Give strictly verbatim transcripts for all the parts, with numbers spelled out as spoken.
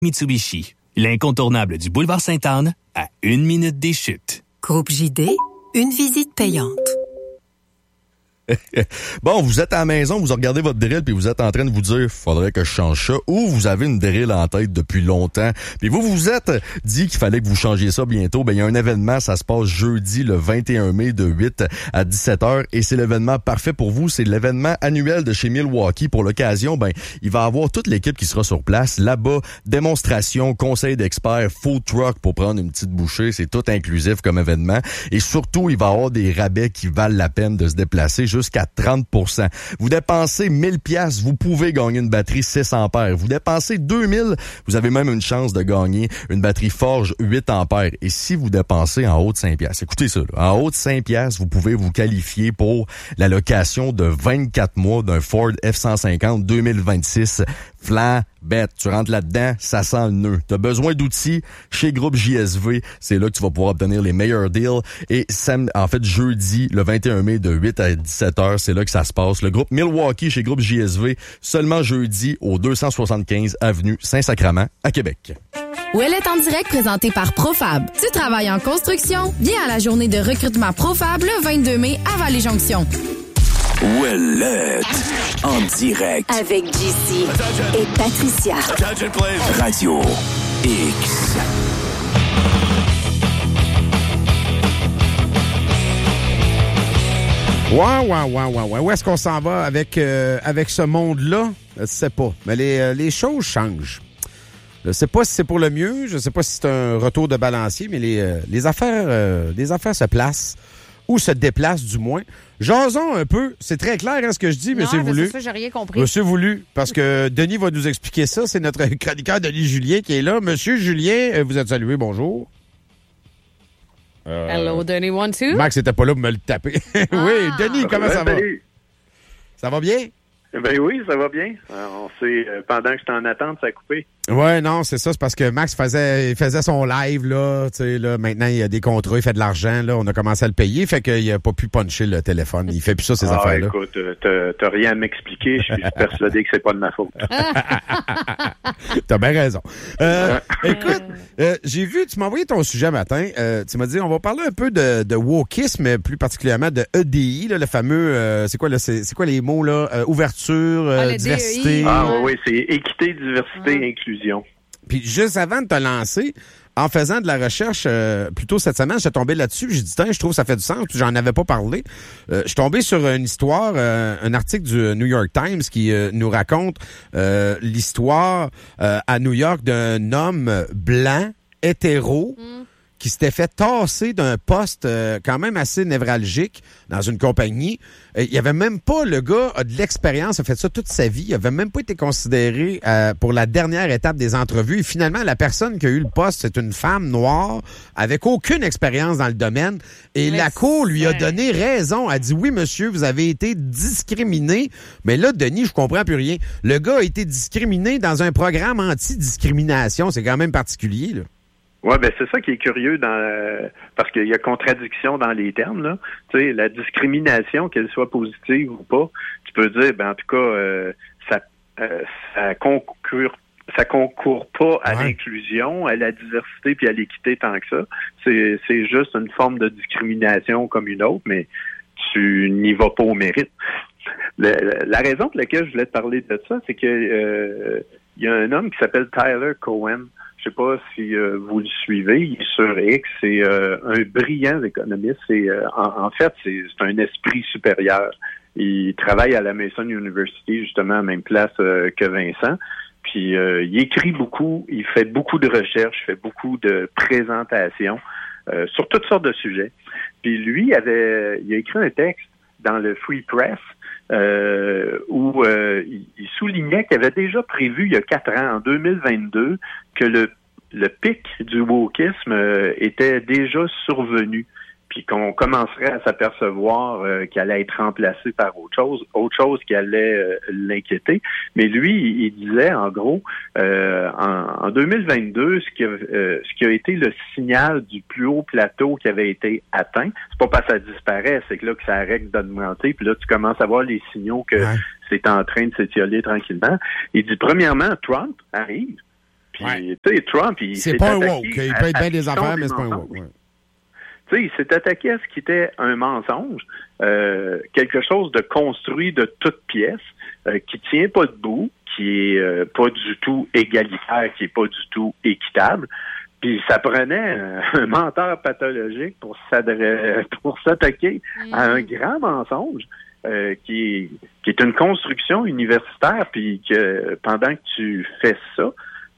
Mitsubishi, l'incontournable du boulevard Sainte-Anne, à une minute des chutes. Groupe J D, une visite payante. Bon, vous êtes à la maison, vous regardez votre drill puis vous êtes en train de vous dire faudrait que je change ça, ou vous avez une drill en tête depuis longtemps puis vous vous êtes dit qu'il fallait que vous changiez ça bientôt. Ben il y a un événement, ça se passe jeudi le vingt et un mai de huit à dix-sept heures et c'est l'événement parfait pour vous. C'est l'événement annuel de chez Milwaukee. Pour l'occasion, ben il va y avoir toute l'équipe qui sera sur place là-bas. Démonstration, conseil d'experts, food truck pour prendre une petite bouchée, c'est tout inclusif comme événement et surtout il va y avoir des rabais qui valent la peine de se déplacer jusqu'à trente pour cent. Vous dépensez mille piastres, vous pouvez gagner une batterie six ampères. Vous dépensez deux mille, vous avez même une chance de gagner une batterie Forge huit ampères. Et si vous dépensez en haut de cinq piastres, écoutez ça, là, en haut de cinq piastres, vous pouvez vous qualifier pour la location de vingt-quatre mois d'un Ford F cent cinquante deux mille vingt-six. Flan, bête, tu rentres là-dedans, ça sent le nœud. T'as besoin d'outils chez Groupe J S V, c'est là que tu vas pouvoir obtenir les meilleurs deals. Et sam- en fait, jeudi, le vingt et un mai, de huit à dix-sept heures, c'est là que ça se passe. Le groupe Milwaukee chez Groupe J S V, seulement jeudi au deux cent soixante-quinze avenue Saint-Sacrament à Québec. Ouellet en direct présenté par Profab. Tu travailles en construction? Viens à la journée de recrutement Profab le vingt-deux mai à Vallée-Jonction. Ouellet en direct Avec J C et Patricia. Radio X. Ouais, ouais, ouais, ouais, ouais. Où est-ce qu'on s'en va avec, euh, avec ce monde-là? Je sais pas. Mais les, euh, les choses changent. Je sais pas si c'est pour le mieux, je sais pas si c'est un retour de balancier, mais les, euh, les affaires euh, les affaires se placent, ou se déplacent du moins. Jason un peu, c'est très clair hein, ce que je dis, non, monsieur Voulu. C'est ça, j'ai rien compris. Monsieur Voulu, parce que Denis va nous expliquer ça, c'est notre chroniqueur Denis Julien qui est là. Monsieur Julien, vous êtes salué, bonjour. Euh, Hello, Denis, one, two. Max était pas là pour me le taper. oui, Ah. Denis, comment Ben, ça va? salut. Ça va bien? Ben oui, ça va bien. Euh, on sait, euh, pendant que j'étais en attente, ça a coupé. Ouais, non, c'est ça. C'est parce que Max faisait, il faisait son live, là. Tu sais, là, maintenant, il y a des contrats, il fait de l'argent, là. On a commencé à le payer, fait qu'il a pas pu puncher le téléphone. Il fait plus ça, ces ah, affaires-là. écoute, euh, t'as, t'as rien à m'expliquer. Je suis persuadé que c'est pas de ma faute. T'as bien raison. Euh, écoute, euh, j'ai vu, tu m'as envoyé ton sujet matin. Euh, tu m'as dit, on va parler un peu de, de wokisme, mais plus particulièrement de E D I, là, le fameux, euh, c'est quoi, là, c'est, c'est quoi les mots, là? Euh, ouverture, euh, Ah, diversité. Ah oui, oui, c'est équité, diversité, Ah. inclusion. Puis juste avant de te lancer, en faisant de la recherche, euh, plutôt cette semaine, je suis tombé là-dessus, puis j'ai dit, tiens, je trouve que ça fait du sens, puis j'en avais pas parlé. Euh, je suis tombé sur une histoire, euh, un article du New York Times qui euh, nous raconte euh, l'histoire euh, à New York d'un homme blanc, hétéro, Mm. qui s'était fait tasser d'un poste euh, quand même assez névralgique dans une compagnie. Euh, il y avait même pas, le gars a de l'expérience, a fait ça toute sa vie, il avait même pas été considéré euh, pour la dernière étape des entrevues. Et finalement, la personne qui a eu le poste, c'est une femme noire avec aucune expérience dans le domaine. Et Mais la cour lui a c'est- donné raison. Elle a dit, oui, monsieur, vous avez été discriminé. Mais là, Denis, je comprends plus rien. Le gars a été discriminé dans un programme anti-discrimination. C'est quand même particulier, là. Ouais, ben c'est ça qui est curieux dans euh, parce qu'il y a contradiction dans les termes là. Tu sais, la discrimination, qu'elle soit positive ou pas, tu peux dire, ben en tout cas, euh, ça euh, ça concourt ça concourt pas à Ouais. l'inclusion, à la diversité puis à l'équité tant que ça. C'est c'est juste une forme de discrimination comme une autre, mais tu n'y vas pas au mérite. Le- la raison pour laquelle je voulais te parler de ça, c'est que euh, il y a un homme qui s'appelle Tyler Cowen. Je sais pas si euh, vous le suivez, il est sur X, c'est euh, un brillant économiste. C'est, euh, en, en fait, c'est, c'est un esprit supérieur. Il travaille à la Mason University, justement, à la même place euh, que Vincent. Puis, euh, il écrit beaucoup, il fait beaucoup de recherches, il fait beaucoup de présentations euh, sur toutes sortes de sujets. Puis, lui, avait, il a écrit un texte dans le Free Press Euh, où euh, il, il soulignait qu'il avait déjà prévu il y a quatre ans, en deux mille vingt-deux, que le, le pic du wokisme euh, était déjà survenu, puis qu'on commencerait à s'apercevoir euh, qu'il allait être remplacé par autre chose, autre chose qui allait euh, l'inquiéter. Mais lui, il, il disait, en gros, euh, en, en deux mille vingt-deux, ce qui, a, euh, ce qui a été le signal du plus haut plateau qui avait été atteint, c'est pas parce que ça disparaît, c'est que là que ça arrête d'augmenter, puis là, tu commences à voir les signaux que Ouais. c'est en train de s'étioler tranquillement. Il dit, premièrement, Trump arrive, Puis, Ouais. tu sais, Trump, il C'est s'est pas un attaqué woke. Il à- peut être à bien des ce qui affaires, sont mais c'est pas un mensonges. woke. Ouais. Tu sais, il s'est attaqué à ce qui était un mensonge, euh, quelque chose de construit de toutes pièces, euh, qui tient pas debout, qui est euh, pas du tout égalitaire, qui est pas du tout équitable. Puis ça prenait euh, un menteur pathologique pour s'adresser, pour s'attaquer Mm. à un grand mensonge euh, qui est, qui est une construction universitaire, puis que pendant que tu fais ça,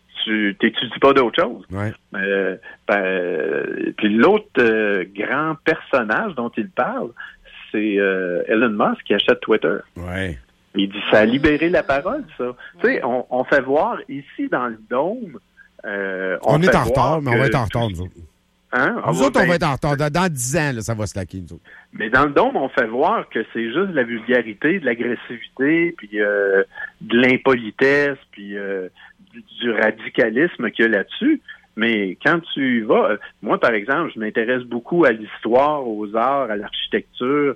tu t'étudies pas d'autre chose. Ouais. Euh, ben, puis l'autre euh, grand personnage dont il parle, c'est euh, Elon Musk qui achète Twitter. Ouais. Il dit ça a libéré la parole, ça. Tu sais, on, on fait voir ici dans le dôme. euh, On, est fait en retard, voir mais on que- va être en retard, nous autres. Hein? Ah, Nous ouais, autres, on ben, va être en retard. Dans, dans dix ans, là, ça va se laquer, nous autres. Mais dans le dôme, on fait voir que c'est juste de la vulgarité, de l'agressivité, puis euh, de l'impolitesse, puis euh, du, du radicalisme qu'il y a là-dessus. Mais quand tu y vas, euh, moi par exemple, je m'intéresse beaucoup à l'histoire, aux arts, à l'architecture,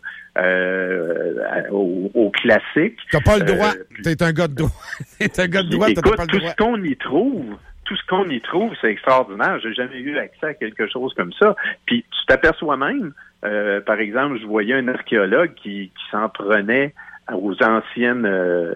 euh, à- aux, aux classiques. T'as pas le droit. Euh, puis- T'es un gars de droit. T'es un gars de droit, t'as Écoute, pas le tout droit. ce qu'on y trouve, tout ce qu'on y trouve, c'est extraordinaire. J'ai jamais eu accès à quelque chose comme ça. Puis tu t'aperçois même, euh, par exemple, je voyais un archéologue qui, qui s'en prenait aux anciennes, euh,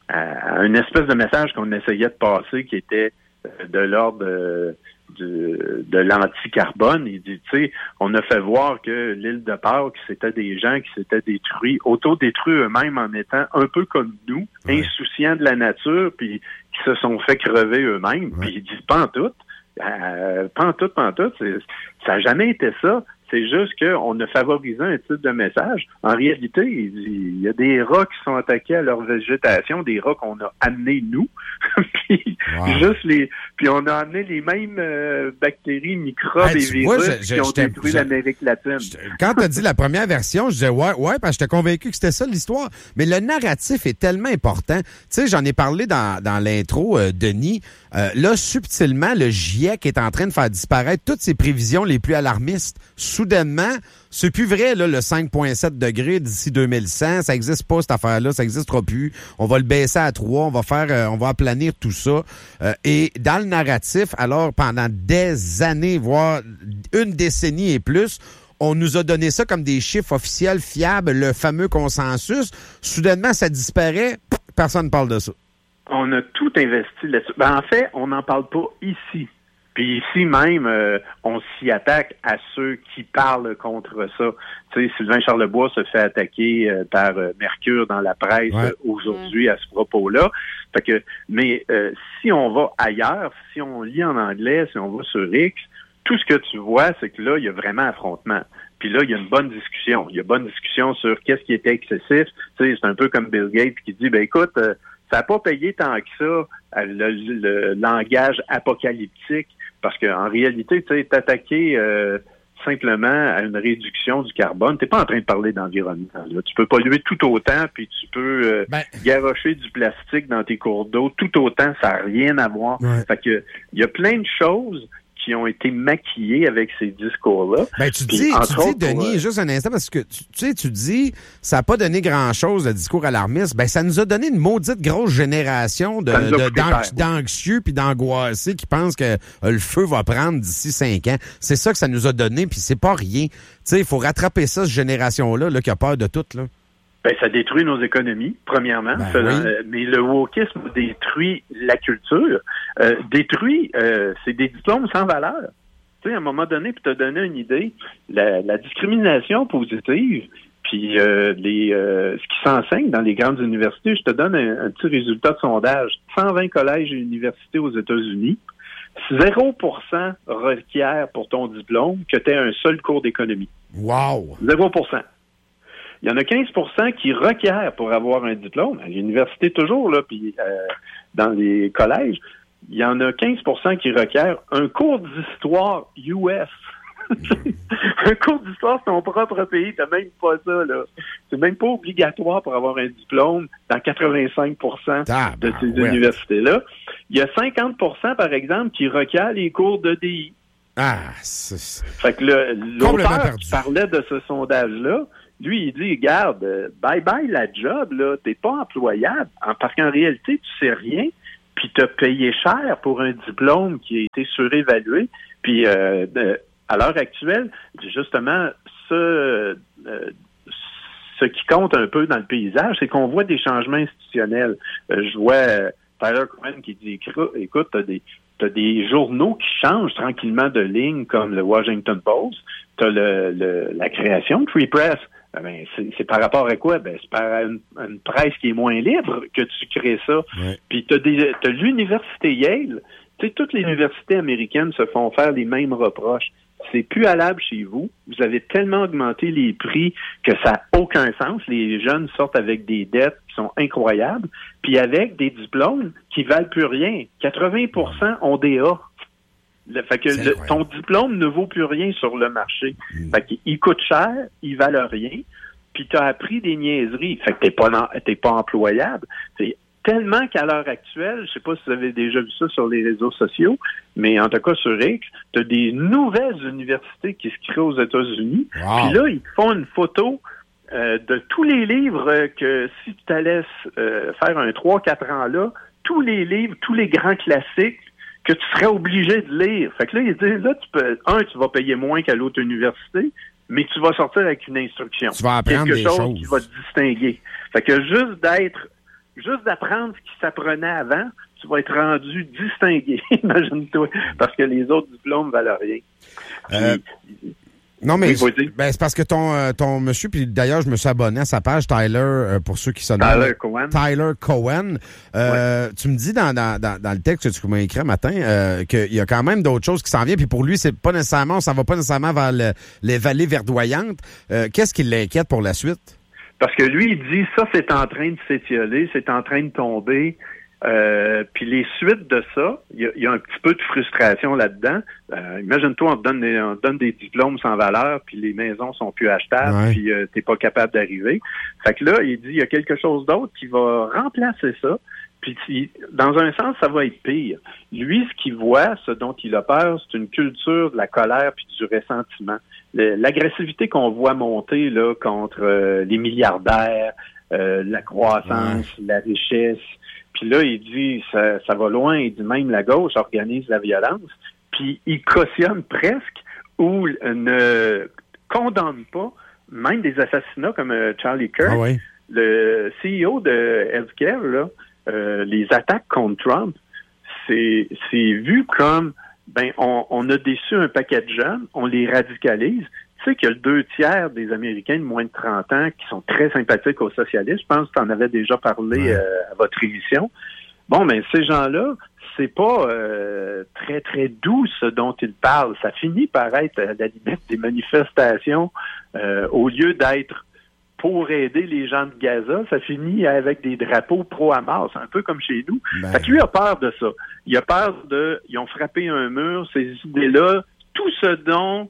à, à une espèce de message qu'on essayait de passer qui était euh, de l'ordre euh, du- de l'anticarbone. Il dit, tu sais, on a fait voir que l'île de Pâques, c'était des gens qui s'étaient détruits, auto-détruits eux-mêmes en étant un peu comme nous, Ouais. insouciants de la nature, puis qui se sont fait crever eux-mêmes. Ouais. Puis il dit, pas en tout. Euh, pas en tout, pas en tout. C'est- Ça n'a jamais été ça. C'est juste qu'on a favorisé un type de message. En réalité, il dit, il y a des rats qui sont attaqués à leur végétation, des rats qu'on a amenés nous. puis Wow. juste les, puis on a amené les mêmes euh, bactéries, microbes Hey, et tu vois, virus je- je- qui ont j'étais- détruit je- l'Amérique latine. Je- Quand t'as dit la première version, je disais ouais, ouais, parce que j'étais convaincu que c'était ça l'histoire. Mais le narratif est tellement important. Tu sais, j'en ai parlé dans, dans l'intro, euh, Denis. Euh, là, subtilement, le GIEC est en train de faire disparaître toutes ses prévisions les plus alarmistes. Soudainement, c'est plus vrai, là, le cinq virgule sept degrés d'ici deux mille cent. Ça existe pas, cette affaire-là. Ça existera plus. On va le baisser à trois. On va faire, euh, on va aplanir tout ça. Euh, et dans le narratif, alors, pendant des années, voire une décennie et plus, on nous a donné ça comme des chiffres officiels fiables, le fameux consensus. Soudainement, ça disparaît. Personne ne parle de ça. On a tout investi là-dessus. Ben, en fait, on n'en parle pas ici. Puis ici même, euh, on s'y attaque à ceux qui parlent contre ça. Tu sais, Sylvain Charlebois se fait attaquer euh, par euh, Mercure dans la presse Ouais. euh, aujourd'hui à ce propos-là. Fait que, mais euh, si on va ailleurs, si on lit en anglais, si on va sur X, tout ce que tu vois, c'est que là, il y a vraiment affrontement. Puis là, il y a une bonne discussion. Il y a une bonne discussion sur qu'est-ce qui était excessif. Tu sais, c'est un peu comme Bill Gates qui dit, ben écoute, euh, ça n'a pas payé tant que ça euh, le, le langage apocalyptique, parce qu'en réalité, tu sais, t'attaquer euh, simplement à une réduction du carbone, t'es pas en train de parler d'environnement. Là. Tu peux polluer tout autant, puis tu peux euh, Ben- garrocher du plastique dans tes cours d'eau tout autant, ça n'a rien à voir. Ouais. Fait que il y a plein de choses qui ont été maquillées avec ces discours-là. Ben, tu Puis, dis, tu entre dis, autres, Denis, pour, euh, juste un instant, parce que tu, tu sais, tu dis, ça n'a pas donné grand-chose, le discours alarmiste. Ben, ça nous a donné une maudite grosse génération de, Ça nous a de- coûté d'anx- cher. d'anxieux puis d'angoissés qui pensent que euh, le feu va prendre d'ici cinq ans. C'est ça que ça nous a donné, puis c'est pas rien. Tu sais, il faut rattraper ça, cette génération-là, là, qui a peur de tout, là. Ben, ça détruit nos économies, premièrement. Ben Ça, oui. euh, mais le wokisme détruit la culture. Euh, détruit, euh, c'est des diplômes sans valeur. Tu sais, à un moment donné, pour te donner une idée, la, la discrimination positive, puis euh, les, euh, ce qui s'enseigne dans les grandes universités, je te donne un, un petit résultat de sondage. cent vingt collèges et universités aux États-Unis, zéro pour cent requiert pour ton diplôme que tu aies un seul cours d'économie. Wow! zéro pour cent. Il y en a quinze pour cent qui requièrent pour avoir un diplôme. À l'université toujours, là, puis euh, dans les collèges, il y en a quinze pour cent qui requièrent un cours d'histoire U S. Un cours d'histoire de ton propre pays, t'as même pas ça, là. C'est même pas obligatoire pour avoir un diplôme dans quatre-vingt-cinq pour cent Ah, de ben, ces ouais. universités-là. Il y a cinquante pour cent, par exemple, qui requièrent les cours de D I. Ah, c'est... Fait que le, Complètement l'auteur perdu. qui parlait de ce sondage-là, lui, il dit, regarde, euh, bye-bye la job, là, t'es pas employable, en- parce qu'en réalité, tu sais rien, puis tu as payé cher pour un diplôme qui a été surévalué. Puis euh, de, à l'heure actuelle, justement, ce, euh, ce qui compte un peu dans le paysage, c'est qu'on voit des changements institutionnels. Euh, je vois euh, Tyler Cowen qui dit, écoute, tu as des T'as des journaux qui changent tranquillement de ligne, comme le Washington Post. T'as le, le, la création de Free Press. Ben, c'est, c'est par rapport à quoi? Ben, c'est par une, une presse qui est moins libre que tu crées ça. Ouais. Puis t'as, des, t'as l'université Yale. Tu sais, toutes les universités américaines se font faire les mêmes reproches. C'est plus halable chez vous. Vous avez tellement augmenté les prix que ça n'a aucun sens. Les jeunes sortent avec des dettes qui sont incroyables, puis avec des diplômes qui valent plus rien. quatre-vingts pour cent ont des A. Le, fait que le, ton diplôme ne vaut plus rien sur le marché. Mmh. Fait qu'il coûte cher, il valent rien, puis tu as appris des niaiseries. Fait que t'es pas, t'es pas employable. C'est tellement qu'à l'heure actuelle, je sais pas si vous avez déjà vu ça sur les réseaux sociaux, mais en tout cas sur X, tu as des nouvelles universités qui se créent aux États-Unis. Wow. Puis là, ils font une photo euh, de tous les livres que si tu t'allais euh, faire un trois quatre ans là, tous les livres, tous les grands classiques que tu serais obligé de lire. Fait que là, ils disent, là, tu peux, un, tu vas payer moins qu'à l'autre université, mais tu vas sortir avec une instruction. Tu vas apprendre quelque des chose choses qui va te distinguer. Fait que juste d'être Juste d'apprendre ce qui s'apprenait avant, tu vas être rendu distingué, imagine-toi, parce que les autres diplômes valent rien. Euh, Puis, non, mais oui, ben, c'est parce que ton, euh, ton monsieur, puis d'ailleurs, je me suis abonné à sa page, Tyler, euh, pour ceux qui se demandent. Tyler Cowen. Tyler Cowen. Euh, ouais. Tu me dis dans, dans, dans, dans le texte que tu m'as écrit un matin euh, qu'il y a quand même d'autres choses qui s'en viennent, puis pour lui, c'est pas nécessairement, on s'en va pas nécessairement vers le, les vallées verdoyantes. Euh, qu'est-ce qui l'inquiète pour la suite? Parce que lui, il dit, ça, c'est en train de s'étioler, c'est en train de tomber. Euh, puis les suites de ça, il y, y a un petit peu de frustration là-dedans. Euh, imagine-toi, on te donne des, on te donne des diplômes sans valeur, puis les maisons sont plus achetables, ouais. puis euh, t'es pas capable d'arriver. Fait que là, il dit, il y a quelque chose d'autre qui va remplacer ça. Puis dans un sens, ça va être pire. Lui, ce qu'il voit, ce dont il a peur, c'est une culture de la colère puis du ressentiment. Le, l'agressivité qu'on voit monter là contre euh, les milliardaires, euh, la croissance, ouais. la richesse. Puis là, il dit, ça, ça va loin. Il dit, même la gauche organise la violence. Puis il cautionne presque ou ne condamne pas même des assassinats comme euh, Charlie Kirk, ah ouais. le C E O de Healthcare, là. Euh, les attaques contre Trump, c'est, c'est vu comme, ben, on, on a déçu un paquet de jeunes, on les radicalise. Tu sais qu'il y a le deux tiers des Américains de moins de trente ans qui sont très sympathiques aux socialistes. Je pense que tu en avais déjà parlé ouais. euh, à votre émission. Bon, ben, ces gens-là, c'est pas euh, très, très doux ce dont ils parlent. Ça finit par être à la limite des manifestations euh, au lieu d'être pour aider les gens de Gaza, ça finit avec des drapeaux pro-Hamas, un peu comme chez nous. Ben... Fait que lui a peur de ça. Il a peur de... Ils ont frappé un mur, ces idées-là, tout ce dont...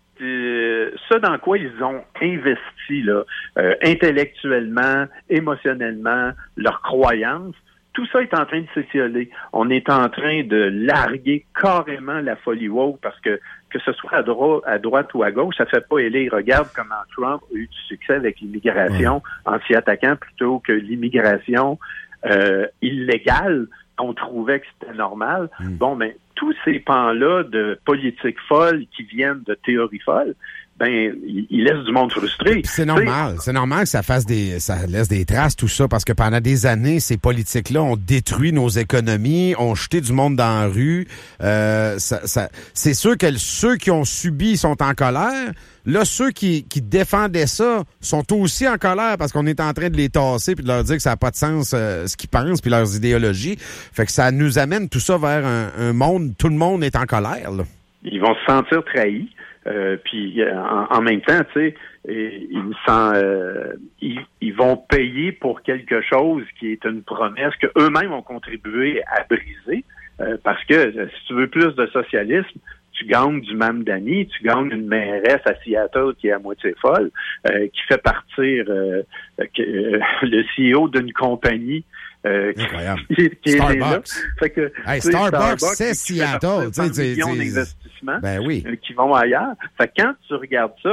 Euh, ce dans quoi ils ont investi, là, euh, intellectuellement, émotionnellement, leurs croyances, tout ça est en train de s'étioler. On est en train de larguer carrément la folie woke parce que que ce soit à, dro- à droite ou à gauche, ça fait pas élire. Regarde comment Trump a eu du succès avec l'immigration ouais. en s'y attaquant plutôt que l'immigration euh, illégale qu'on trouvait que c'était normal. Mm. Bon, mais tous ces pans-là de politique folle qui viennent de théorie folle, ben, il laisse du monde frustré. C'est normal. T'sais, c'est normal que ça fasse des, ça laisse des traces, tout ça, parce que pendant des années, ces politiques-là ont détruit nos économies, ont jeté du monde dans la rue. Euh, ça, ça, c'est sûr que ceux qui ont subi sont en colère. Là, ceux qui, qui défendaient ça sont aussi en colère parce qu'on est en train de les tasser puis de leur dire que ça n'a pas de sens euh, ce qu'ils pensent puis leurs idéologies. Fait que ça nous amène tout ça vers un, un monde, tout le monde est en colère, là. Ils vont se sentir trahis. Euh, puis en, en même temps, tu sais, ils, euh, ils, ils vont payer pour quelque chose qui est une promesse que eux-mêmes ont contribué à briser, euh, parce que si tu veux plus de socialisme, tu gagnes du Mamdani, tu gagnes une mairesse à Seattle qui est à moitié folle, euh, qui fait partir euh, que, euh, le C E O d'une compagnie. Euh, qui, qui Starbucks. Est là. Fait que, hey, Starbucks, Starbucks, c'est Seattle. Tu sais, millions d'investissements ben oui. euh, qui vont ailleurs. Fait que quand tu regardes ça,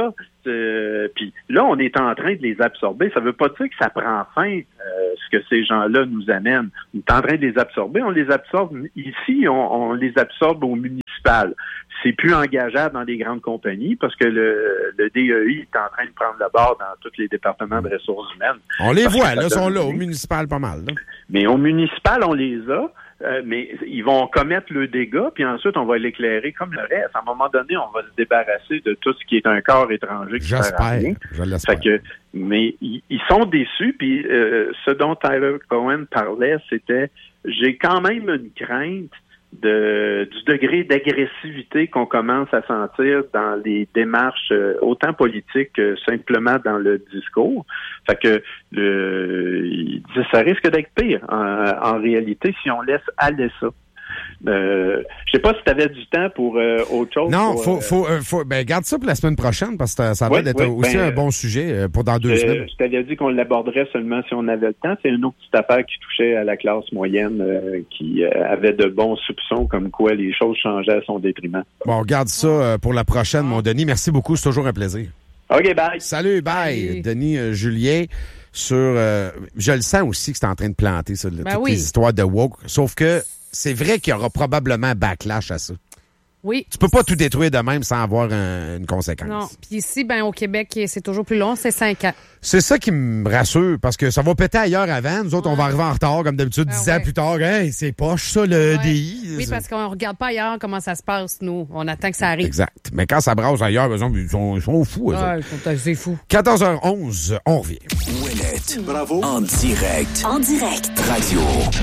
euh, puis là, on est en train de les absorber. Ça veut pas dire que ça prend fin, euh, ce que ces gens-là nous amènent. On est en train de les absorber. On les absorbe ici, on, on les absorbe au municipal. C'est plus engageable dans les grandes compagnies parce que le, le D E I est en train de prendre le bord dans tous les départements de ressources humaines. On les parce voit, là, sont là, donne... au municipal, pas mal. Là. Mais au municipal, on les a. Euh, mais ils vont commettre le dégât, puis ensuite, on va l'éclairer comme le reste. À un moment donné, on va se débarrasser de tout ce qui est un corps étranger. Qui J'espère, sert à rien. je l'espère. Fait que, mais ils, ils sont déçus, puis euh, ce dont Tyler Cohen parlait, c'était, j'ai quand même une crainte de, du degré d'agressivité qu'on commence à sentir dans les démarches euh, autant politiques que simplement dans le discours. Fait que le, il dit, ça risque d'être pire en, en réalité si on laisse aller ça. Euh, je sais pas si tu avais du temps pour euh, autre chose. Non, pour, faut, euh, faut, euh, faut, ben, garde ça pour la semaine prochaine parce que ça va oui, être oui, aussi ben, un bon sujet euh, pour dans deux euh, semaines. Je t'avais dit qu'on l'aborderait seulement si on avait le temps. C'est une autre petite affaire qui touchait à la classe moyenne euh, qui euh, avait de bons soupçons comme quoi les choses changeaient à son détriment. Bon, on garde ça euh, pour la prochaine, mon Denis. Merci beaucoup, c'est toujours un plaisir. OK, bye. Salut, bye. Bye. Denis euh, Julien. Sur, euh, je le sens aussi que c'est en train de planter ça, là, Ben toutes oui. les histoires de woke. Sauf que c'est vrai qu'il y aura probablement un backlash à ça. Oui. Tu peux pas tout détruire de même sans avoir un- une conséquence. Non. Puis ici, ben au Québec, c'est toujours plus long, c'est cinq ans. C'est ça qui me rassure, parce que ça va péter ailleurs avant. Nous autres, on va arriver en retard, comme d'habitude, Ben dix ans ouais. plus tard. Hey, c'est poche, ça, le Ouais. D I. Oui, parce qu'on regarde pas ailleurs comment ça se passe, nous. On attend que ça arrive. Exact. Mais quand ça brasse ailleurs, eux autres, ils sont, ils sont fous, eux Ouais, autres. c'est fou. quatorze heures onze, on revient. Ouellette. Bravo. En direct. En direct. Radio.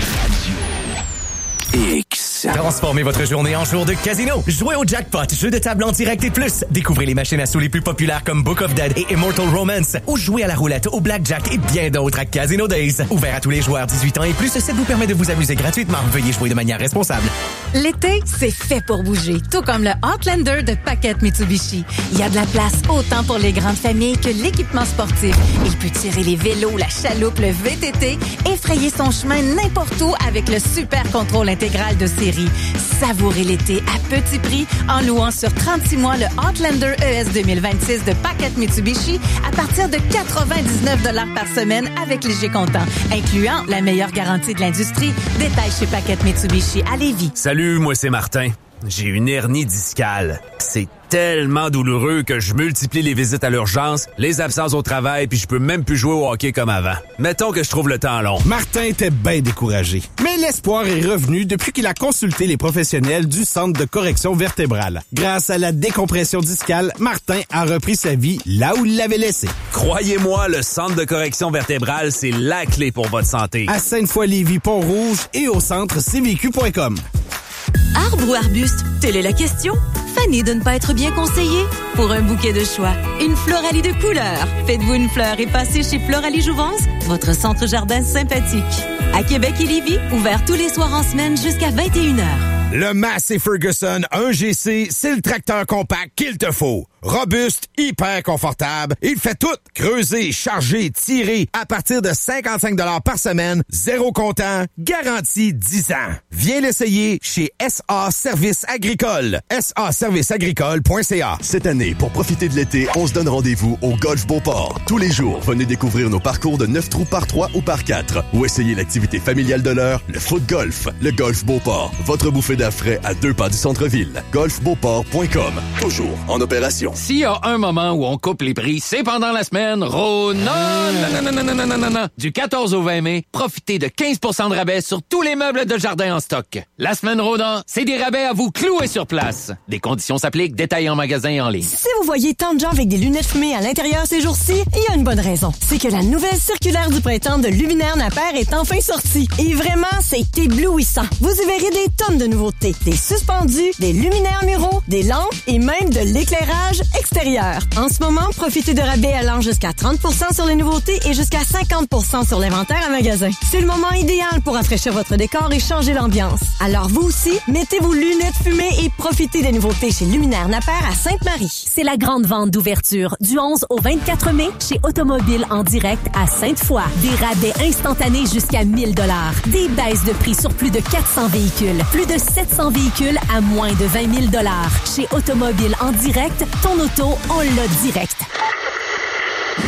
X. Transformez votre journée en jour de casino. Jouez au jackpot, jeu de table en direct et plus. Découvrez les machines à sous les plus populaires comme Book of Dead et Immortal Romance. Ou jouez à la roulette, au blackjack et bien d'autres à Casino Days. Ouvert à tous les joueurs dix-huit ans et plus, ça vous permet de vous amuser gratuitement. Veuillez jouer de manière responsable. L'été, c'est fait pour bouger, tout comme le Outlander de Paquette Mitsubishi. Il y a de la place autant pour les grandes familles que l'équipement sportif. Il peut tirer les vélos, la chaloupe, le V T T, effrayer son chemin n'importe où avec le super contrôle intégral de série. Savourez l'été à petit prix en louant sur trente-six mois le Outlander E S deux mille vingt-six de Paquette Mitsubishi à partir de quatre-vingt-dix-neuf dollars par semaine avec léger comptant, incluant la meilleure garantie de l'industrie. Détail chez Paquette Mitsubishi à Lévis. Salut, moi c'est Martin. J'ai une hernie discale. C'est tellement douloureux que je multiplie les visites à l'urgence, les absences au travail, puis je peux même plus jouer au hockey comme avant. Mettons que je trouve le temps long. Martin était bien découragé. Mais l'espoir est revenu depuis qu'il a consulté les professionnels du Centre de correction vertébrale. Grâce à la décompression discale, Martin a repris sa vie là où il l'avait laissée. Croyez-moi, le Centre de correction vertébrale, c'est la clé pour votre santé. À Sainte-Foy-Lévis, Pont-Rouge et au centre c v q point com. Arbre ou arbuste? Telle est la question. Fanny de ne pas être bien conseillée? Pour un bouquet de choix, une Floralie de couleurs. Faites-vous une fleur et passez chez Floralie Jouvence, votre centre jardin sympathique. À Québec et Lévis, ouvert tous les soirs en semaine jusqu'à vingt et une heures. Le Massey Ferguson un G C, c'est le tracteur compact qu'il te faut. Robuste, hyper confortable, il fait tout. Creuser, charger, tirer, à partir de cinquante-cinq dollars par semaine, zéro comptant, garantie dix ans. Viens l'essayer chez S A Services Agricoles. S A services agricoles point c a. Cette année, pour profiter de l'été, on se donne rendez-vous au Golf Beauport. Tous les jours, venez découvrir nos parcours de neuf trous par trois ou par quatre ou essayer l'activité familiale de l'heure, le foot golf. Le Golf Beauport, votre bouffée d'air frais à deux pas du centre-ville. golf beauport point com. Toujours en opération. S'il y a un moment où on coupe les prix, c'est pendant la semaine Rona. Non, non, non, non, non, non, non, non. Du quatorze au vingt mai, profitez de quinze pour cent de rabais sur tous les meubles de jardin en stock. La semaine Rona, c'est des rabais à vous clouer sur place. Des conditions s'appliquent, détails en magasin et en ligne. Si vous voyez tant de gens avec des lunettes fumées à l'intérieur ces jours-ci, il y a une bonne raison. C'est que la nouvelle circulaire du printemps de Luminaire Napper est enfin sortie. Et vraiment, c'est éblouissant. Vous y verrez des tonnes de nouveautés. Des suspendus, des luminaires muraux, des lampes et même de l'éclairage extérieur. En ce moment, profitez de rabais allant jusqu'à trente pour cent sur les nouveautés et jusqu'à cinquante pour cent sur l'inventaire à magasin. C'est le moment idéal pour rafraîchir votre décor et changer l'ambiance. Alors vous aussi, mettez vos lunettes fumées et profitez des nouveautés chez Luminaire Napper à Sainte-Marie. C'est la grande vente d'ouverture du onze au vingt-quatre mai chez Automobile en direct à Sainte-Foy. Des rabais instantanés jusqu'à mille dollars. Des baisses de prix sur plus de quatre cents véhicules. Plus de sept cents véhicules à moins de vingt mille dollars. Chez Automobile en direct, ton auto, on l'a direct.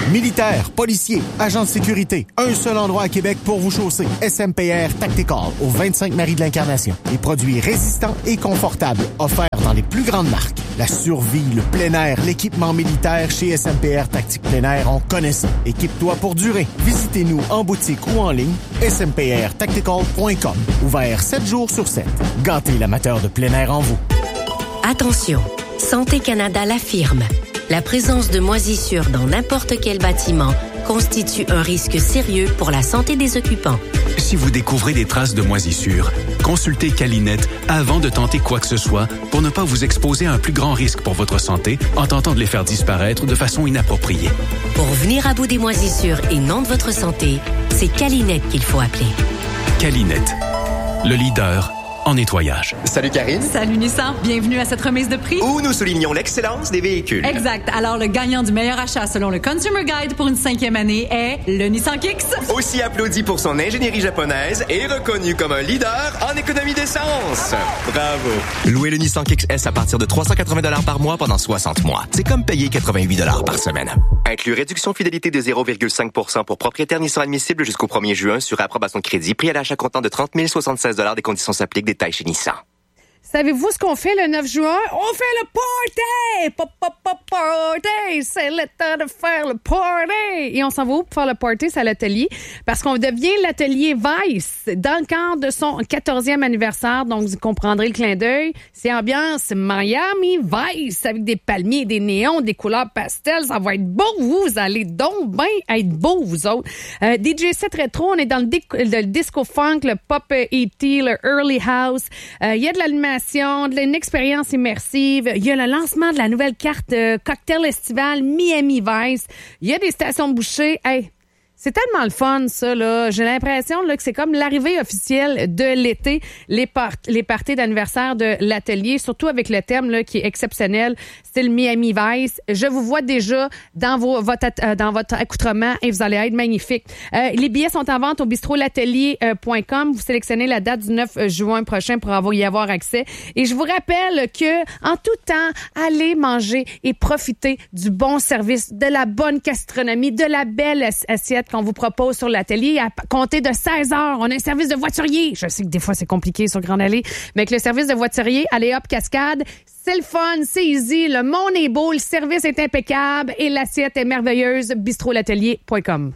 Militaires, policiers, agents de sécurité, un seul endroit à Québec pour vous chausser. S M P R Tactical, au vingt-cinq Marie de l'Incarnation. Des produits résistants et confortables, offerts dans les plus grandes marques. La survie, le plein air, l'équipement militaire chez S M P R Tactique Plein Air, on connaît ça. Équipe-toi pour durer. Visitez-nous en boutique ou en ligne, s m p r tactical point com. Ouvert sept jours sur sept. Gâtez l'amateur de plein air en vous. Attention, Santé Canada l'affirme. La présence de moisissures dans n'importe quel bâtiment constitue un risque sérieux pour la santé des occupants. Si vous découvrez des traces de moisissures, consultez Calinette avant de tenter quoi que ce soit pour ne pas vous exposer à un plus grand risque pour votre santé en tentant de les faire disparaître de façon inappropriée. Pour venir à bout des moisissures et non de votre santé, c'est Calinette qu'il faut appeler. Calinette, le leader en nettoyage. Salut Karine. Salut Nissan. Bienvenue à cette remise de prix. Où nous soulignons l'excellence des véhicules. Exact. Alors, le gagnant du meilleur achat selon le Consumer Guide pour une cinquième année est le Nissan Kicks. Aussi applaudi pour son ingénierie japonaise et reconnu comme un leader en économie d'essence. Bravo. Louez le Nissan Kicks S à partir de trois cent quatre-vingts dollars par mois pendant soixante mois. C'est comme payer quatre-vingt-huit dollars par semaine. Inclus réduction fidélité de zéro virgule cinq pour cent pour propriétaires Nissan admissible jusqu'au premier juin sur approbation de crédit. Prix à l'achat comptant de trente mille soixante-seize dollars. Des conditions s'appliquent. Détails chez Nissan. Savez-vous ce qu'on fait le neuf juin? On fait le party! Pop, pop, pop, party! C'est le temps de faire le party! Et on s'en va où pour faire le party? C'est à l'atelier. Parce qu'on devient l'atelier Vice dans le cadre de son quatorzième anniversaire. Donc, vous comprendrez le clin d'œil. C'est ambiance Miami Vice avec des palmiers, des néons, des couleurs pastel. Ça va être beau. Vous allez donc bien être beaux, vous autres. Euh, D J set rétro, on est dans le, di- le disco funk, le pop E T, le early house. Il euh, y a de l'animation, de une expérience immersive. Il y a le lancement de la nouvelle carte euh, cocktail estivale Miami Vice. Il y a des stations bouchées. Hey, c'est tellement le fun, ça, là. J'ai l'impression là, que c'est comme l'arrivée officielle de l'été, les, part- les parties d'anniversaire de l'atelier, surtout avec le thème là, qui est exceptionnel, style Miami Vice. Je vous vois déjà dans, vos, votre, euh, dans votre accoutrement et vous allez être magnifique. Euh, les billets sont en vente au bistrot l'atelier point com. Vous sélectionnez la date du neuf juin prochain pour avoir, y avoir accès. Et je vous rappelle que, en tout temps, allez manger et profiter du bon service, de la bonne gastronomie, de la belle assiette qu'on vous propose sur l'atelier à compter de seize heures. On a un service de voiturier. Je sais que des fois, c'est compliqué sur Grande Allée, mais avec le service de voiturier, allez hop, cascade, c'est le fun, c'est easy, le monde est beau, le service est impeccable et l'assiette est merveilleuse. bistrot l'atelier point com.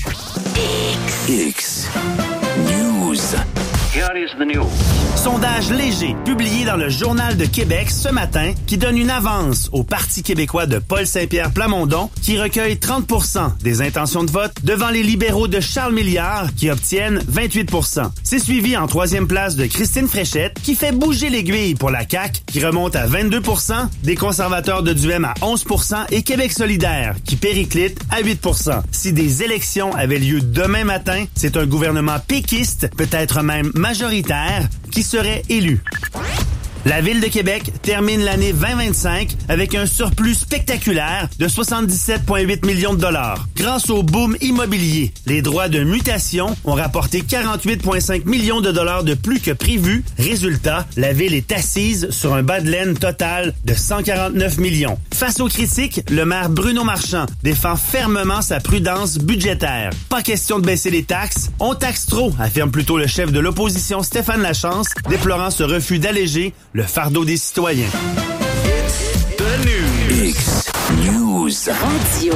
X News. Here is the news. Sondage léger publié dans le Journal de Québec ce matin qui donne une avance au Parti québécois de Paul Saint-Pierre Plamondon qui recueille trente pour cent des intentions de vote devant les libéraux de Charles Milliard qui obtiennent vingt-huit pour cent. C'est suivi en troisième place de Christine Fréchette qui fait bouger l'aiguille pour la C A Q qui remonte à vingt-deux pour cent, des conservateurs de Duhem à onze pour cent et Québec solidaire qui périclite à huit pour cent. Si des élections avaient lieu demain matin, c'est un gouvernement péquiste, peut-être même majoritaire, qui serait élu. La Ville de Québec termine l'année vingt vingt-cinq avec un surplus spectaculaire de soixante-dix-sept virgule huit millions de dollars. Grâce au boom immobilier, les droits de mutation ont rapporté quarante-huit virgule cinq millions de dollars de plus que prévu. Résultat, la Ville est assise sur un bas de laine total de cent quarante-neuf millions. Face aux critiques, le maire Bruno Marchand défend fermement sa prudence budgétaire. Pas question de baisser les taxes, on taxe trop, affirme plutôt le chef de l'opposition Stéphane Lachance, déplorant ce refus d'alléger le fardeau des citoyens. It's the news. X News. Radio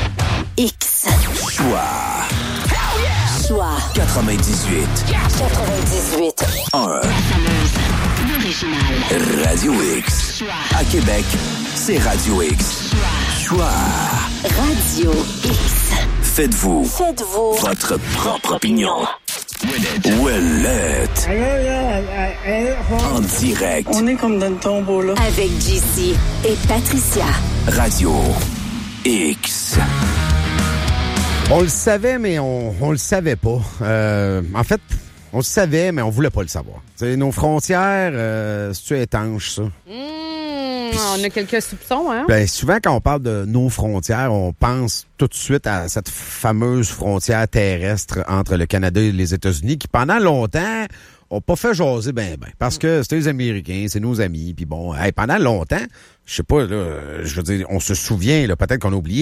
X. Choix. Choix. quatre-vingt-dix-huit. quatre-vingt-dix-huit. un. L'original. Radio X. Choix. À Québec, c'est Radio X. Choix. Choix. Radio X. Faites-vous. Faites-vous. Votre propre opinion. Ouellette. En direct. On est comme dans le tombeau, là. Avec J C et Patricia. Radio X. On le savait, mais on, on le savait pas. Euh, en fait, on le savait, mais on voulait pas le savoir. T'sais, nos frontières, euh, c'est-tu étanche, ça? Mmh, on a quelques soupçons, hein? Ben, souvent, quand on parle de nos frontières, on pense tout de suite à cette fameuse frontière terrestre entre le Canada et les États-Unis qui, pendant longtemps, ont pas fait jaser ben ben. Parce que c'était les Américains, c'est nos amis, puis bon, hey, pendant longtemps, je sais pas, là, je veux dire, on se souvient, là, peut-être qu'on a oublié,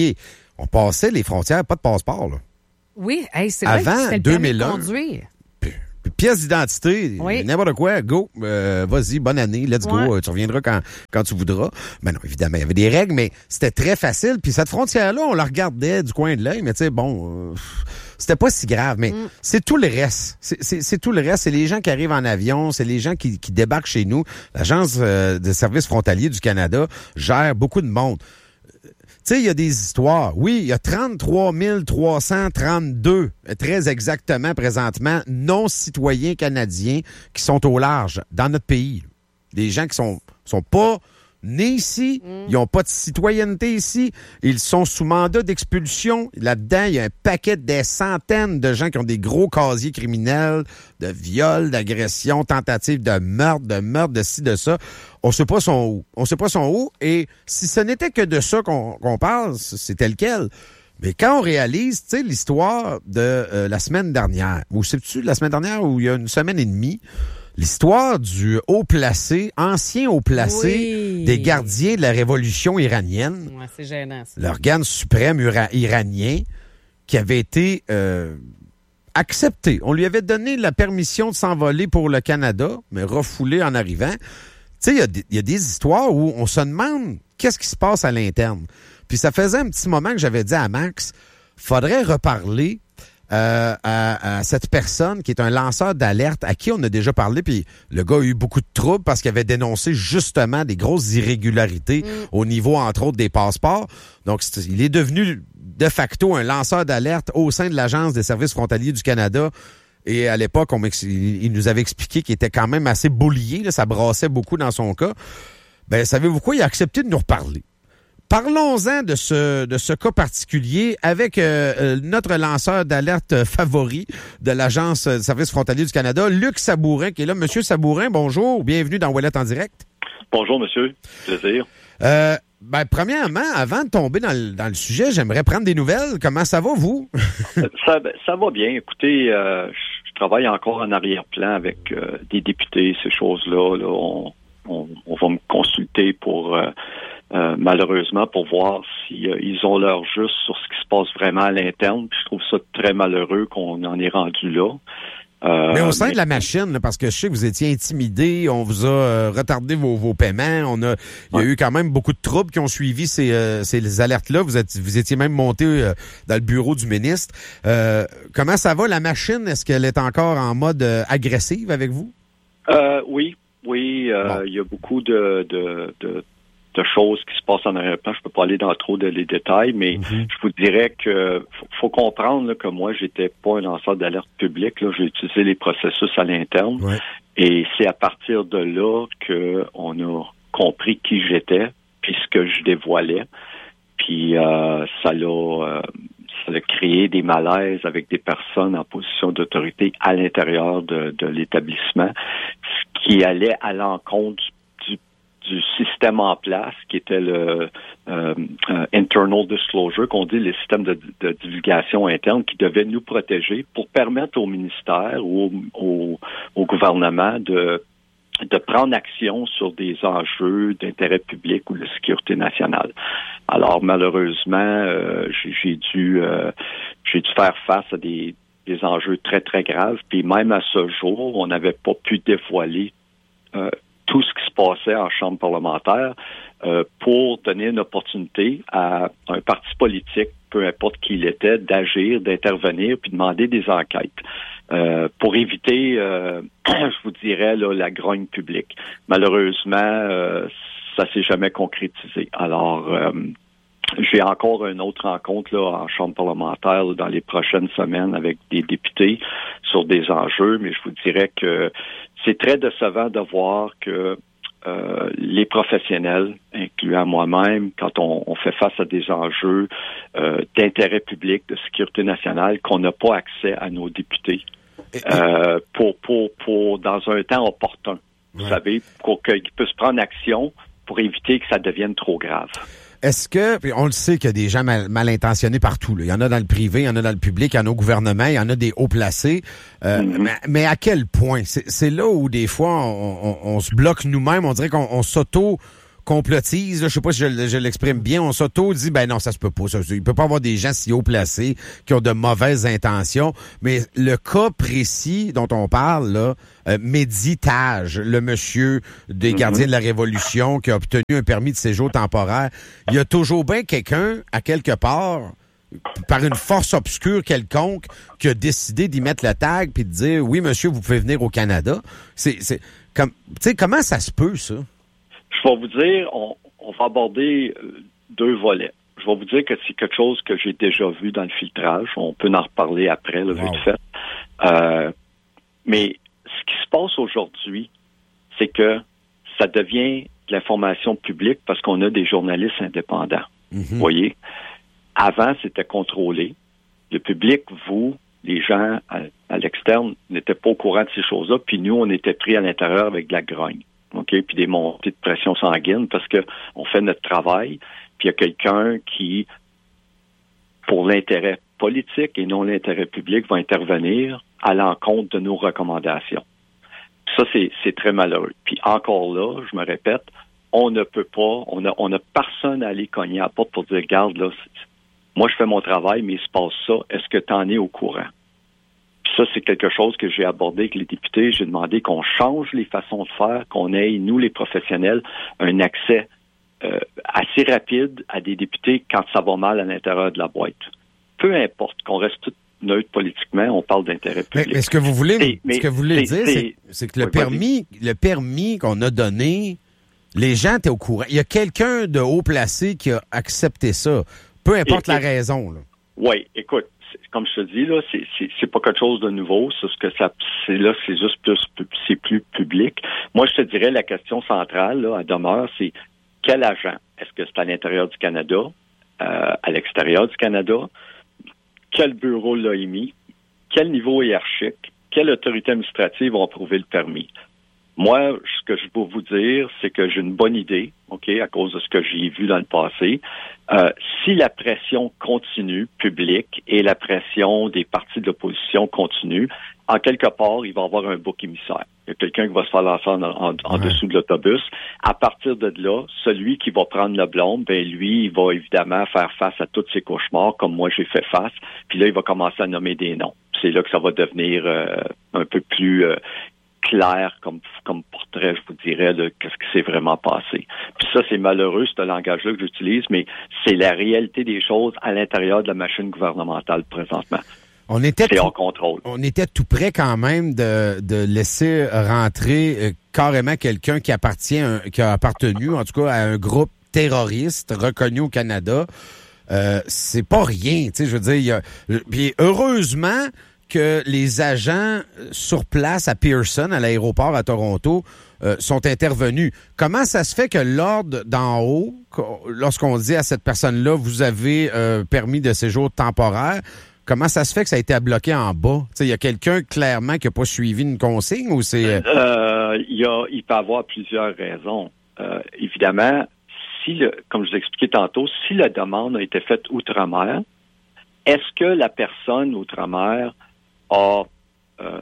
on passait les frontières, pas de passeport, là. Oui, hey, c'est vrai Avant que c'était le deux permis mille un, de conduire. Pièce d'identité, Oui. n'importe quoi, go, euh, vas-y, bonne année, let's Ouais. go, tu reviendras quand, quand tu voudras. Ben non, évidemment, il y avait des règles, mais c'était très facile. Puis cette frontière-là, on la regardait du coin de l'œil, mais tu sais, bon, euh, c'était pas si grave. Mais Mm. c'est tout le reste. C'est, c'est, c'est tout le reste. C'est les gens qui arrivent en avion, c'est les gens qui, qui débarquent chez nous. L'Agence euh, de services frontaliers du Canada gère beaucoup de monde. Tu sais, il y a des histoires. Oui, il y a trente-trois mille trois cent trente-deux, très exactement présentement, non-citoyens canadiens qui sont au large dans notre pays. Des gens qui sont sont pas nés ici, Mm. ils ont pas de citoyenneté ici, ils sont sous mandat d'expulsion. Là-dedans, il y a un paquet des centaines de gens qui ont des gros casiers criminels, de viols, d'agressions, tentatives de meurtre, de meurtre, de ci, de ça. On sait pas son où. On sait pas son où. Et si ce n'était que de ça qu'on, qu'on parle, c'est tel quel. Mais quand on réalise, tu sais, l'histoire de euh, la semaine dernière, ou sais-tu, la semaine dernière ou il y a une semaine et demie, l'histoire du haut placé, ancien haut placé Oui. des gardiens de la révolution iranienne, Ouais, c'est gênant, ça. l'organe suprême ura- iranien, qui avait été euh, accepté. On lui avait donné la permission de s'envoler pour le Canada, mais refoulé en arrivant. Tu sais, il y a des- il y, a des histoires où on se demande qu'est-ce qui se passe à l'interne. Puis ça faisait un petit moment que j'avais dit à Max, faudrait reparler euh, à, à cette personne qui est un lanceur d'alerte à qui on a déjà parlé, puis le gars a eu beaucoup de troubles parce qu'il avait dénoncé justement des grosses irrégularités au niveau, entre autres, des passeports. Donc, c'est- il est devenu de facto un lanceur d'alerte au sein de l'Agence des services frontaliers du Canada. Et à l'époque, on m'ex- il il nous avait expliqué qu'il était quand même assez boulié, là, ça brassait beaucoup dans son cas. Ben, savez-vous quoi? Il a accepté de nous reparler. Parlons-en de ce de ce cas particulier avec euh, euh, notre lanceur d'alerte favori de l'Agence de services frontaliers du Canada, Luc Sabourin, qui est là. Monsieur Sabourin, bonjour, bienvenue dans Ouellette en direct. Bonjour, monsieur. Plaisir. Euh, ben, premièrement, avant de tomber dans le, dans le sujet, j'aimerais prendre des nouvelles. Comment ça va, vous? ça, ça va bien. Écoutez, euh, je travaille encore en arrière-plan avec euh, des députés, ces choses-là. Là, on, on, on va me consulter pour... Euh, Euh, malheureusement, pour voir si euh, ils ont leur juste sur ce qui se passe vraiment à l'interne. Puis je trouve ça très malheureux qu'on en est rendu là. Euh, mais au sein mais- de la machine, là, parce que je sais que vous étiez intimidé, on vous a euh, retardé vos, vos paiements, on a, il y a eu quand même beaucoup de troubles qui ont suivi ces, euh, ces alertes-là. Vous, êtes, vous étiez même monté euh, dans le bureau du ministre. Euh, comment ça va, la machine? Est-ce qu'elle est encore en mode euh, agressive avec vous? Euh, oui, oui. euh, Il y a beaucoup de... de, de de choses qui se passent en arrière-plan. Je peux pas aller dans trop de les détails, mais Mm-hmm. je vous dirais que faut, faut comprendre là, que moi, j'étais pas un lanceur d'alerte publique. Là, j'ai utilisé les processus à l'interne. Ouais. Et c'est à partir de là que on a compris qui j'étais, puis ce que je dévoilais. Puis euh, ça l'a euh, ça a créé des malaises avec des personnes en position d'autorité à l'intérieur de, de l'établissement, ce qui allait à l'encontre du du système en place, qui était le euh, euh, internal disclosure, qu'on dit les systèmes de, de divulgation interne, qui devaient nous protéger pour permettre au ministère ou au, au, au gouvernement de de prendre action sur des enjeux d'intérêt public ou de sécurité nationale. Alors malheureusement, euh, j'ai, j'ai dû euh, j'ai dû faire face à des des enjeux très très graves. Puis même à ce jour, on n'avait pas pu dévoiler euh, tout ce qui se passait en chambre parlementaire euh, pour donner une opportunité à un parti politique, peu importe qui il était, d'agir, d'intervenir, puis demander des enquêtes euh, pour éviter, euh, je vous dirais, là, la grogne publique. Malheureusement, euh, ça s'est jamais concrétisé. Alors, euh, j'ai encore une autre rencontre là, en chambre parlementaire là, dans les prochaines semaines avec des députés sur des enjeux, mais je vous dirais que c'est très décevant de voir que euh, les professionnels, incluant moi-même, quand on, on fait face à des enjeux euh, d'intérêt public, de sécurité nationale, qu'on n'a pas accès à nos députés euh, pour, pour, pour dans un temps opportun, vous savez, pour qu'ils puissent prendre action pour éviter que ça devienne trop grave. Est-ce que, puis on le sait qu'il y a des gens mal, mal intentionnés partout, là. Il y en a dans le privé, il y en a dans le public, il y en a au gouvernement, il y en a des hauts placés. Euh, Mm-hmm. mais, mais à quel point? C'est, c'est là où des fois on, on, on se bloque nous-mêmes, on dirait qu'on on s'auto complotise, là, je sais pas si je, je l'exprime bien, on s'auto-dit, ben non, ça se peut pas. Ça, il peut pas avoir des gens si haut placés qui ont de mauvaises intentions. Mais le cas précis dont on parle, là, euh, Méditage, le monsieur des mm-hmm. gardiens de la Révolution qui a obtenu un permis de séjour temporaire, il y a toujours bien quelqu'un, à quelque part, par une force obscure quelconque, qui a décidé d'y mettre le tag puis de dire, oui, monsieur, vous pouvez venir au Canada. C'est, c'est comme, tu sais, comment ça se peut, ça? Je vais vous dire, on, on va aborder deux volets. Je vais vous dire que c'est quelque chose que j'ai déjà vu dans le filtrage. On peut en reparler après, là, wow. vite fait. Euh, mais ce qui se passe aujourd'hui, c'est que ça devient de l'information publique parce qu'on a des journalistes indépendants. Mm-hmm. Vous voyez? Avant, c'était contrôlé. Le public, vous, les gens à, à l'externe, n'étaient pas au courant de ces choses-là. Puis nous, on était pris à l'intérieur avec de la grogne. OK? Puis des montées de pression sanguine parce que on fait notre travail. Puis il y a quelqu'un qui, pour l'intérêt politique et non l'intérêt public, va intervenir à l'encontre de nos recommandations. Ça, c'est, c'est très malheureux. Puis encore là, je me répète, on ne peut pas, on a, on a personne à aller cogner à la porte pour dire, regarde, là, moi, je fais mon travail, mais il se passe ça. Est-ce que tu en es au courant? Puis ça, c'est quelque chose que j'ai abordé avec les députés. J'ai demandé qu'on change les façons de faire, qu'on ait, nous, les professionnels, un accès euh, assez rapide à des députés quand ça va mal à l'intérieur de la boîte. Peu importe, qu'on reste tout neutre politiquement, on parle d'intérêt public. Mais, mais ce que vous voulez, c'est, mais, ce que vous voulez c'est, dire, c'est, c'est, c'est que le oui, permis, le permis qu'on a donné, les gens étaient au courant. Il y a quelqu'un de haut placé qui a accepté ça. Peu importe et, la raison. Oui, écoute, comme je te dis, là, c'est, c'est, c'est pas quelque chose de nouveau. C'est ce que ça, c'est là, c'est juste plus, c'est plus public. Moi, je te dirais, la question centrale, là, à demeure, c'est quel agent? Est-ce que c'est à l'intérieur du Canada, euh, à l'extérieur du Canada? Quel bureau l'a émis? Quel niveau hiérarchique? Quelle autorité administrative va approuver le permis? Moi, ce que je peux vous dire, c'est que j'ai une bonne idée, OK, à cause de ce que j'ai vu dans le passé. Euh, si la pression continue, publique, et la pression des partis de l'opposition continue, en quelque part, il va y avoir un bouc émissaire. Il y a quelqu'un qui va se faire lancer en, en, en ouais. dessous de l'autobus. À partir de là, celui qui va prendre le blâme, ben lui, il va évidemment faire face à tous ses cauchemars, comme moi j'ai fait face. Puis là, il va commencer à nommer des noms. C'est là que ça va devenir euh, un peu plus... Euh, clair comme comme portrait, je vous dirais, de qu'est-ce qui s'est vraiment passé. Puis ça, c'est malheureux, ce langage-là que j'utilise, mais c'est la réalité des choses à l'intérieur de la machine gouvernementale présentement. On était c'est tout, en contrôle. On était tout près quand même de, de laisser rentrer euh, carrément quelqu'un qui appartient, un, qui a appartenu, en tout cas, à un groupe terroriste reconnu au Canada. Euh, c'est pas rien, tu sais, je veux dire, il y a, puis heureusement que les agents sur place à Pearson, à l'aéroport à Toronto, euh, sont intervenus. Comment ça se fait que l'ordre d'en haut, lorsqu'on dit à cette personne-là, vous avez euh, permis de séjour temporaire, comment ça se fait que ça a été bloqué en bas? Il y a quelqu'un clairement qui n'a pas suivi une consigne ou c'est... Euh, y a, il peut y avoir plusieurs raisons. Euh, évidemment, si le, comme je vous ai expliqué tantôt, si la demande a été faite outre-mer, est-ce que la personne outre-mer a euh,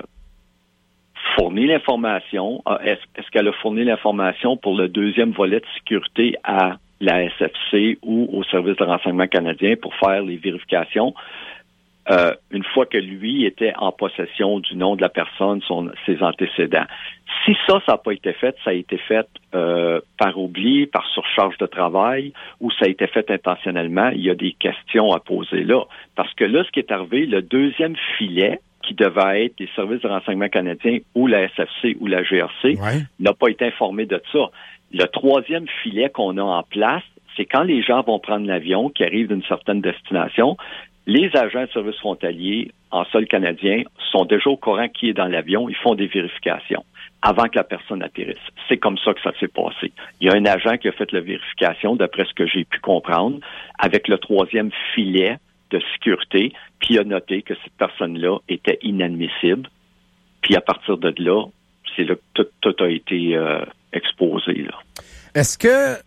fourni l'information, a, est-ce, est-ce qu'elle a fourni l'information pour le deuxième volet de sécurité à la S F C ou au Service de renseignement canadien pour faire les vérifications, euh, une fois que lui était en possession du nom de la personne, son, ses antécédents. Si ça, ça n'a pas été fait, ça a été fait euh, par oubli, par surcharge de travail, ou ça a été fait intentionnellement, il y a des questions à poser là. Parce que là, ce qui est arrivé, le deuxième filet, qui devait être les services de renseignement canadiens ou la S F C ou la G R C, ouais. n'a pas été informé de ça. Le troisième filet qu'on a en place, c'est quand les gens vont prendre l'avion, qui arrivent d'une certaine destination, les agents de services frontaliers en sol canadien sont déjà au courant qui est dans l'avion, ils font des vérifications avant que la personne atterrisse. C'est comme ça que ça s'est passé. Il y a un agent qui a fait la vérification, d'après ce que j'ai pu comprendre, avec le troisième filet de sécurité, puis il a noté que cette personne-là était inadmissible. Puis à partir de là, c'est là que tout, tout a été euh, exposé. Là. Est-ce que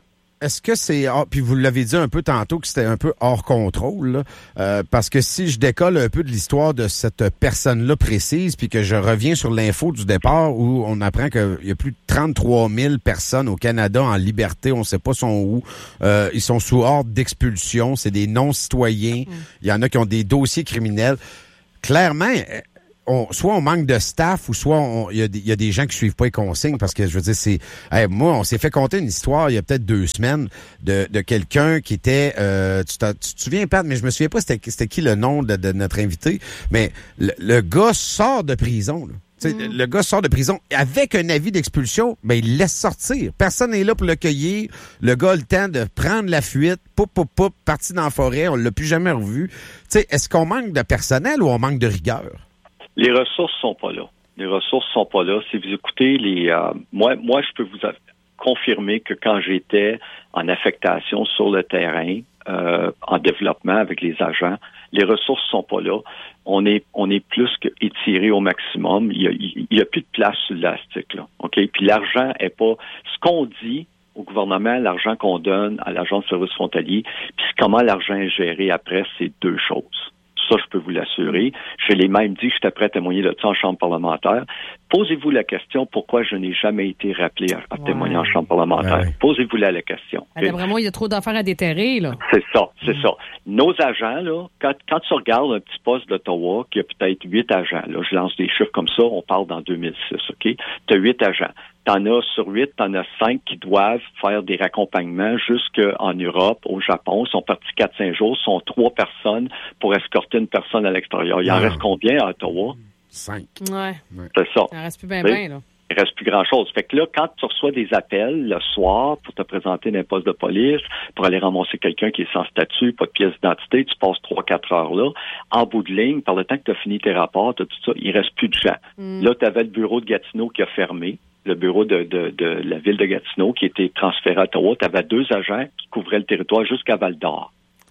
est-ce que c'est... Ah, puis vous l'avez dit un peu tantôt que c'était un peu hors contrôle, là, euh, parce que si je décolle un peu de l'histoire de cette personne-là précise, puis que je reviens sur l'info du départ où on apprend qu'il y a plus de trente-trois mille personnes au Canada en liberté, on sait pas sont où, euh, ils sont sous ordre d'expulsion, c'est des non-citoyens, il mm. y en a qui ont des dossiers criminels. Clairement... On, soit on manque de staff ou soit il y, y a des gens qui suivent pas les consignes parce que je veux dire c'est hey, moi on s'est fait conter une histoire il y a peut-être deux semaines de, de quelqu'un qui était euh, tu, tu te souviens Pat mais je me souviens pas c'était, c'était qui le nom de, de notre invité mais le, le gars sort de prison là. Mm. Le gars sort de prison avec un avis d'expulsion, ben il laisse sortir. Personne n'est là pour le cueillir. Le gars a le temps de prendre la fuite, poup, poup, poup, parti dans la forêt, on l'a plus jamais revu. T'sais, est-ce qu'on manque de personnel ou on manque de rigueur? Les ressources sont pas là. Les ressources sont pas là. Si vous écoutez les, euh, moi, moi, je peux vous confirmer que quand j'étais en affectation sur le terrain, euh, en développement avec les agents, les ressources sont pas là. On est, on est plus qu'étiré au maximum. Il y a, il y a plus de place sur l'élastique, là. OK? Puis l'argent est pas, ce qu'on dit au gouvernement, l'argent qu'on donne à l'Agence de services frontaliers, puis comment l'argent est géré après, c'est deux choses. Ça, je peux vous l'assurer. Je l'ai même dit que j'étais prêt à témoigner de ça en chambre parlementaire. Posez-vous la question pourquoi je n'ai jamais été rappelé à, à ouais. témoigner en chambre parlementaire. Ouais. Posez-vous la, la question. Okay? Vraiment, il y a trop d'affaires à déterrer, là. C'est ça, c'est mmh. ça. Nos agents, là, quand, quand tu regardes un petit poste d'Ottawa, qui a peut-être huit agents, là, je lance des chiffres comme ça, on parle dans deux mille six, OK? Tu as huit agents. T'en as sur huit, t'en as cinq qui doivent faire des raccompagnements jusqu'en Europe, au Japon. Ils sont partis quatre cinq jours. Ils sont trois personnes pour escorter une personne à l'extérieur. Il en reste combien à Ottawa? Cinq. Ouais. C'est ça. Il en reste plus bien, bien, là. Il reste plus grand-chose. Fait que là, quand tu reçois des appels le soir pour te présenter dans un poste de police, pour aller ramasser quelqu'un qui est sans statut, pas de pièce d'identité, tu passes trois quatre heures là. En bout de ligne, par le temps que tu as fini tes rapports, tout ça, il reste plus de gens. Mm. Là, tu avais le bureau de Gatineau qui a fermé. Le bureau de, de, de la ville de Gatineau qui était transféré à Ottawa. Tu avais deux agents qui couvraient le territoire jusqu'à Val-d'Or.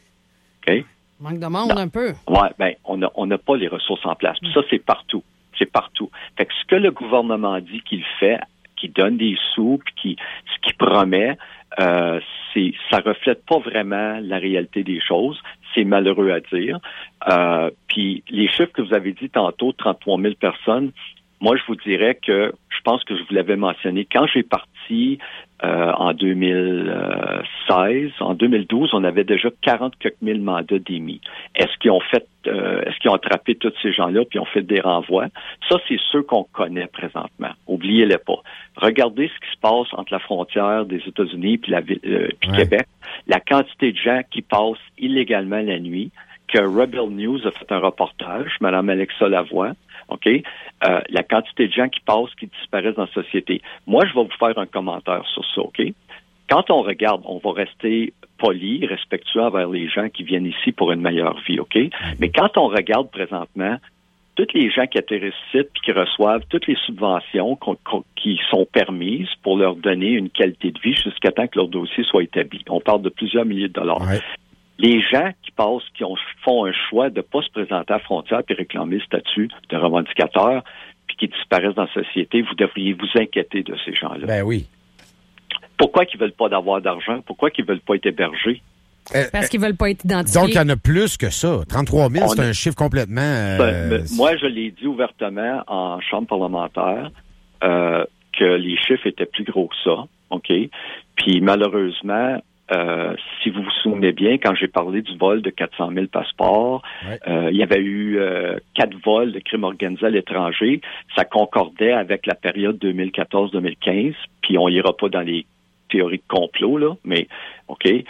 OK? Manque de monde non. un peu. Oui, bien, on n'a on a pas les ressources en place. Puis ça, c'est partout. C'est partout. Fait que ce que le gouvernement dit qu'il fait, qu'il donne des sous, puis qu'il, ce qu'il promet, euh, c'est, ça reflète pas vraiment la réalité des choses. C'est malheureux à dire. Euh, puis les chiffres que vous avez dit tantôt, trente-trois mille personnes, moi, je vous dirais que, je pense que je vous l'avais mentionné, quand j'ai parti euh, en deux mille seize, en deux mille douze, on avait déjà quarante quelques mille mandats d'émis. Est-ce qu'ils ont fait, euh, est-ce qu'ils ont attrapé tous ces gens-là puis ont fait des renvois? Ça, c'est ceux qu'on connaît présentement. Oubliez-les pas. Regardez ce qui se passe entre la frontière des États-Unis puis la ville, euh, puis ouais. Québec. La quantité de gens qui passent illégalement la nuit, que Rebel News a fait un reportage, Mme Alexa Lavoie, OK? Euh, la quantité de gens qui passent, qui disparaissent dans la société. Moi, je vais vous faire un commentaire sur ça, OK? Quand on regarde, on va rester poli, respectueux envers les gens qui viennent ici pour une meilleure vie, OK? Mais quand on regarde présentement, tous les gens qui atterrissent ici et qui reçoivent toutes les subventions qu'on, qu'on, qui sont permises pour leur donner une qualité de vie jusqu'à temps que leur dossier soit établi. On parle de plusieurs milliers de dollars. Ouais. Les gens qui passent, qui ont, font un choix de ne pas se présenter à la frontière et réclamer le statut de revendicateur, puis qui disparaissent dans la société, vous devriez vous inquiéter de ces gens-là. Ben oui. Pourquoi qu'ils veulent pas d'avoir d'argent? Pourquoi qu'ils veulent pas être hébergés? Euh, Parce qu'ils veulent pas être identifiés. Donc, il y en a plus que ça. trente-trois mille, c'est a... un chiffre complètement... Euh... Ben, moi, je l'ai dit ouvertement en chambre parlementaire euh, que les chiffres étaient plus gros que ça. OK? Puis, malheureusement... Euh, si vous vous souvenez bien, quand j'ai parlé du vol de quatre cent mille passeports, ouais. euh, il y avait eu euh, quatre vols de crimes organisés à l'étranger. Ça concordait avec la période deux mille quatorze deux mille quinze, puis on n'ira pas dans les théories de complot, là, mais OK. Euh,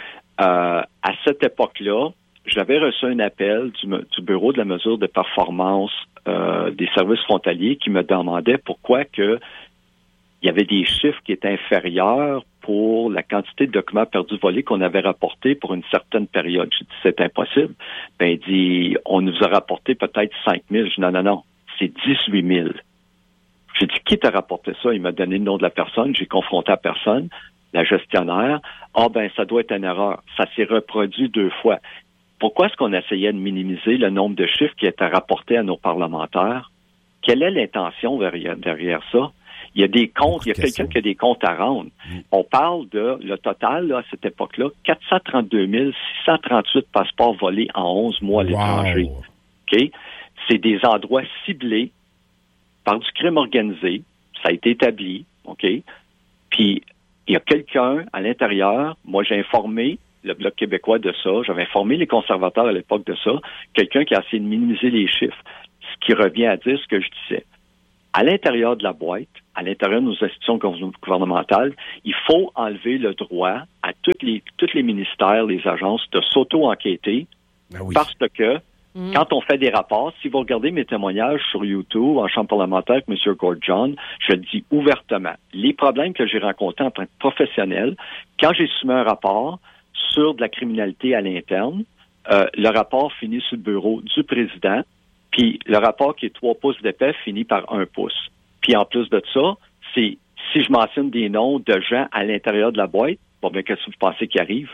à cette époque-là, j'avais reçu un appel du, du Bureau de la mesure de performance euh, des services frontaliers qui me demandait pourquoi que il y avait des chiffres qui étaient inférieurs pour la quantité de documents perdus volés qu'on avait rapportés pour une certaine période. J'ai dit, c'est impossible. Ben, il dit, on nous a rapporté peut-être cinq mille. Je dis, non, non, non, c'est dix-huit mille. J'ai dit, qui t'a rapporté ça? Il m'a donné le nom de la personne. J'ai confronté la personne, la gestionnaire. Ah, ben, ça doit être une erreur. Ça s'est reproduit deux fois. Pourquoi est-ce qu'on essayait de minimiser le nombre de chiffres qui étaient rapportés à nos parlementaires? Quelle est l'intention derrière, derrière ça? Il y a des comptes, il y a quelqu'un qui a des comptes à rendre. Mm. On parle de, le total, là, à cette époque-là, quatre cent trente-deux mille six cent trente-huit passeports volés en onze mois à l'étranger. Wow. OK? C'est des endroits ciblés par du crime organisé. Ça a été établi. OK? Puis, il y a quelqu'un à l'intérieur. Moi, j'ai informé le Bloc québécois de ça. J'avais informé les conservateurs à l'époque de ça. Quelqu'un qui a essayé de minimiser les chiffres. Ce qui revient à dire ce que je disais. À l'intérieur de la boîte, à l'intérieur de nos institutions gouvernementales, il faut enlever le droit à tous les, tous les ministères, les agences de s'auto-enquêter ben oui. parce que mmh. quand on fait des rapports, si vous regardez mes témoignages sur YouTube, en chambre parlementaire avec M. Gordjon, je le dis ouvertement. Les problèmes que j'ai rencontrés en tant que professionnel, quand j'ai soumis un rapport sur de la criminalité à l'interne, euh, le rapport finit sur le bureau du président. Puis le rapport qui est trois pouces d'épais finit par un pouce. Puis en plus de ça, c'est si je mentionne des noms de gens à l'intérieur de la boîte, bon bien qu'est-ce que vous pensez qui arrive?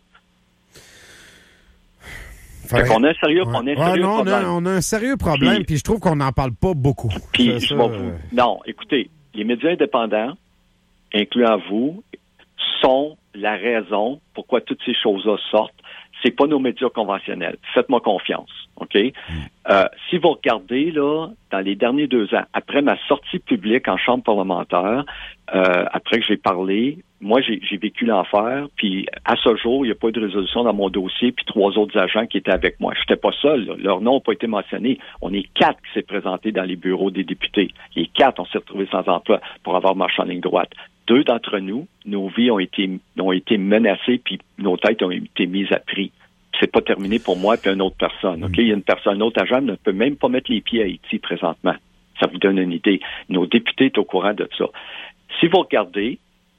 Fait qu'on a un sérieux, ouais. on a un ouais, sérieux non, problème. On a, on a un sérieux problème, puis, puis je trouve qu'on n'en parle pas beaucoup. Puis ça, je vais vous... Non, écoutez, les médias indépendants, incluant vous, sont la raison pourquoi toutes ces choses-là sortent. C'est pas nos médias conventionnels. Faites-moi confiance, OK? Mm. Euh, si vous regardez, là, dans les derniers deux ans, après ma sortie publique en chambre parlementaire, euh, après que j'ai parlé, moi, j'ai, j'ai vécu l'enfer, puis à ce jour, il n'y a pas eu de résolution dans mon dossier, puis trois autres agents qui étaient avec moi. Je n'étais pas seul, là. Leurs noms n'ont pas été mentionnés. On est quatre qui s'est présentés dans les bureaux des députés. Les quatre, on s'est retrouvés sans emploi pour avoir marché en ligne droite. Deux d'entre nous, nos vies ont été ont été menacées, puis nos têtes ont été mises à prix. C'est pas terminé pour moi et une autre personne. OK? Il y a une personne, un autre agent ne peut même pas mettre les pieds à Haïti présentement. Ça vous donne une idée. Nos députés sont au courant de ça. Si vous regardez,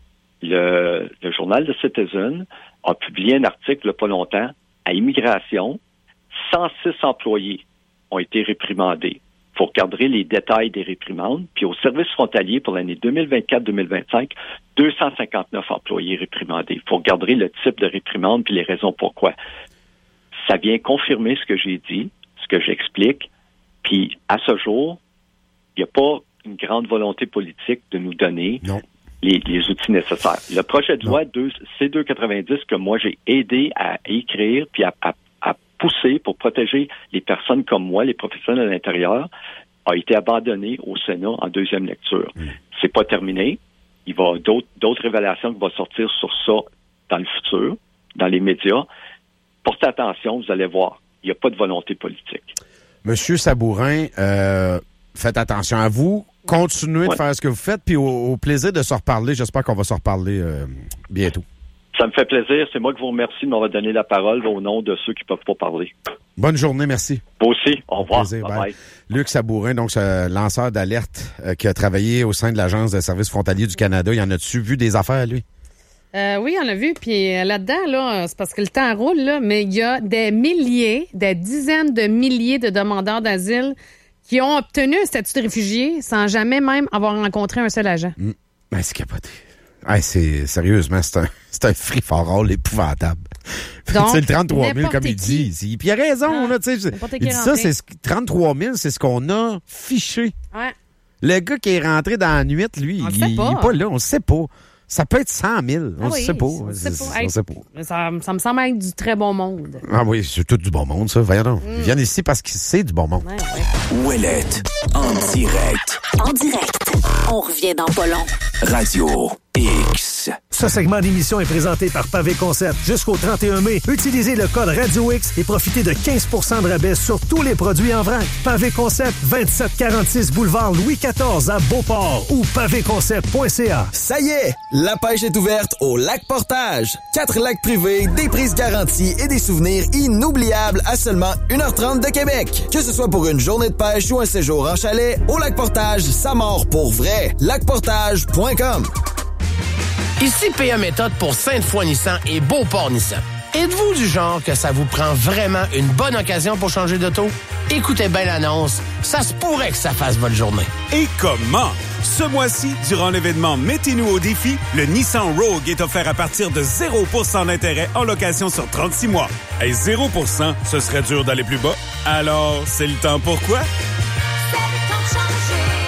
le, le journal The Citizen a publié un article il n'y a pas longtemps à Immigration. cent six employés ont été réprimandés. Vous regarderez les détails des réprimandes. Puis au service frontalier pour l'année deux mille vingt-quatre deux mille vingt-cinq, deux cent cinquante-neuf employés réprimandés. Vous regarderez le type de réprimande puis les raisons pourquoi. Ça vient confirmer ce que j'ai dit, ce que j'explique. Puis à ce jour, il n'y a pas une grande volonté politique de nous donner les, les outils nécessaires. Le projet de loi C deux quatre-vingt-dix que moi j'ai aidé à écrire puis à, à poussé pour protéger les personnes comme moi, les professionnels à l'intérieur, a été abandonné au Sénat en deuxième lecture. Mmh. C'est pas terminé. Il va y avoir d'autres, d'autres révélations qui vont sortir sur ça dans le futur, dans les médias. Portez attention, vous allez voir, il n'y a pas de volonté politique. Monsieur Sabourin, euh, faites attention à vous. Continuez ouais. de faire ce que vous faites, puis au, au plaisir de se reparler. J'espère qu'on va se reparler euh, bientôt. Ça me fait plaisir. C'est moi qui vous remercie de m'avoir donné la parole au nom de ceux qui ne peuvent pas parler. Bonne journée, merci. Vous aussi. Au revoir. Plaisir, bye bye. Luc Sabourin, donc ce lanceur d'alerte euh, qui a travaillé au sein de l'Agence de services frontaliers du Canada. Il en a-tu vu des affaires, lui? Euh, oui, on a vu. Puis euh, là-dedans, là, c'est parce que le temps roule, là, mais il y a des milliers, des dizaines de milliers de demandeurs d'asile qui ont obtenu un statut de réfugié sans jamais même avoir rencontré un seul agent. Mmh. Ben, c'est capoté. Hey, c'est, sérieusement, c'est un, c'est un free-for-all épouvantable. C'est le trente-trois mille, comme il dit. Puis il a raison, ah, là, tu sais. Il dit ça, c'est trente-trois mille, c'est ce qu'on a fiché. Ouais. Le gars qui est rentré dans la nuit, lui, il n'est pas. pas là, on ne sait pas. Ça peut être cent mille, on ne ah oui, sait pas. On ne sait pas. Hey, sait pas. Ça, ça me semble être du très bon monde. Ah oui, c'est tout du bon monde, ça. Voyons donc. Mm. Ils viennent ici parce que c'est du bon monde. Ouais, ouais. Ouellette, en direct. En direct. On revient dans pas long. Radio X. Ce segment d'émission est présenté par Pavé Concept. Jusqu'au trente et un mai, utilisez le code Radio X et profitez de quinze pour cent de rabais sur tous les produits en vrac. Pavé Concept, vingt-sept quarante-six boulevard Louis quatorze à Beauport ou pavé concept point c a. Ça y est, la pêche est ouverte au Lac Portage. Quatre lacs privés, des prises garanties et des souvenirs inoubliables à seulement une heure trente de Québec. Que ce soit pour une journée de pêche ou un séjour en chalet, au Lac Portage, ça mord pour vrai. lac portage point com. Ici P A Méthode pour Sainte-Foy Nissan et Beauport Nissan. Êtes-vous du genre que ça vous prend vraiment une bonne occasion pour changer d'auto? Écoutez bien l'annonce, ça se pourrait que ça fasse votre journée. Et comment? Ce mois-ci, durant l'événement Mettez-nous au défi, le Nissan Rogue est offert à partir de zéro pour cent d'intérêt en location sur trente-six mois. Et zéro pour cent, ce serait dur d'aller plus bas. Alors, c'est le temps pour quoi?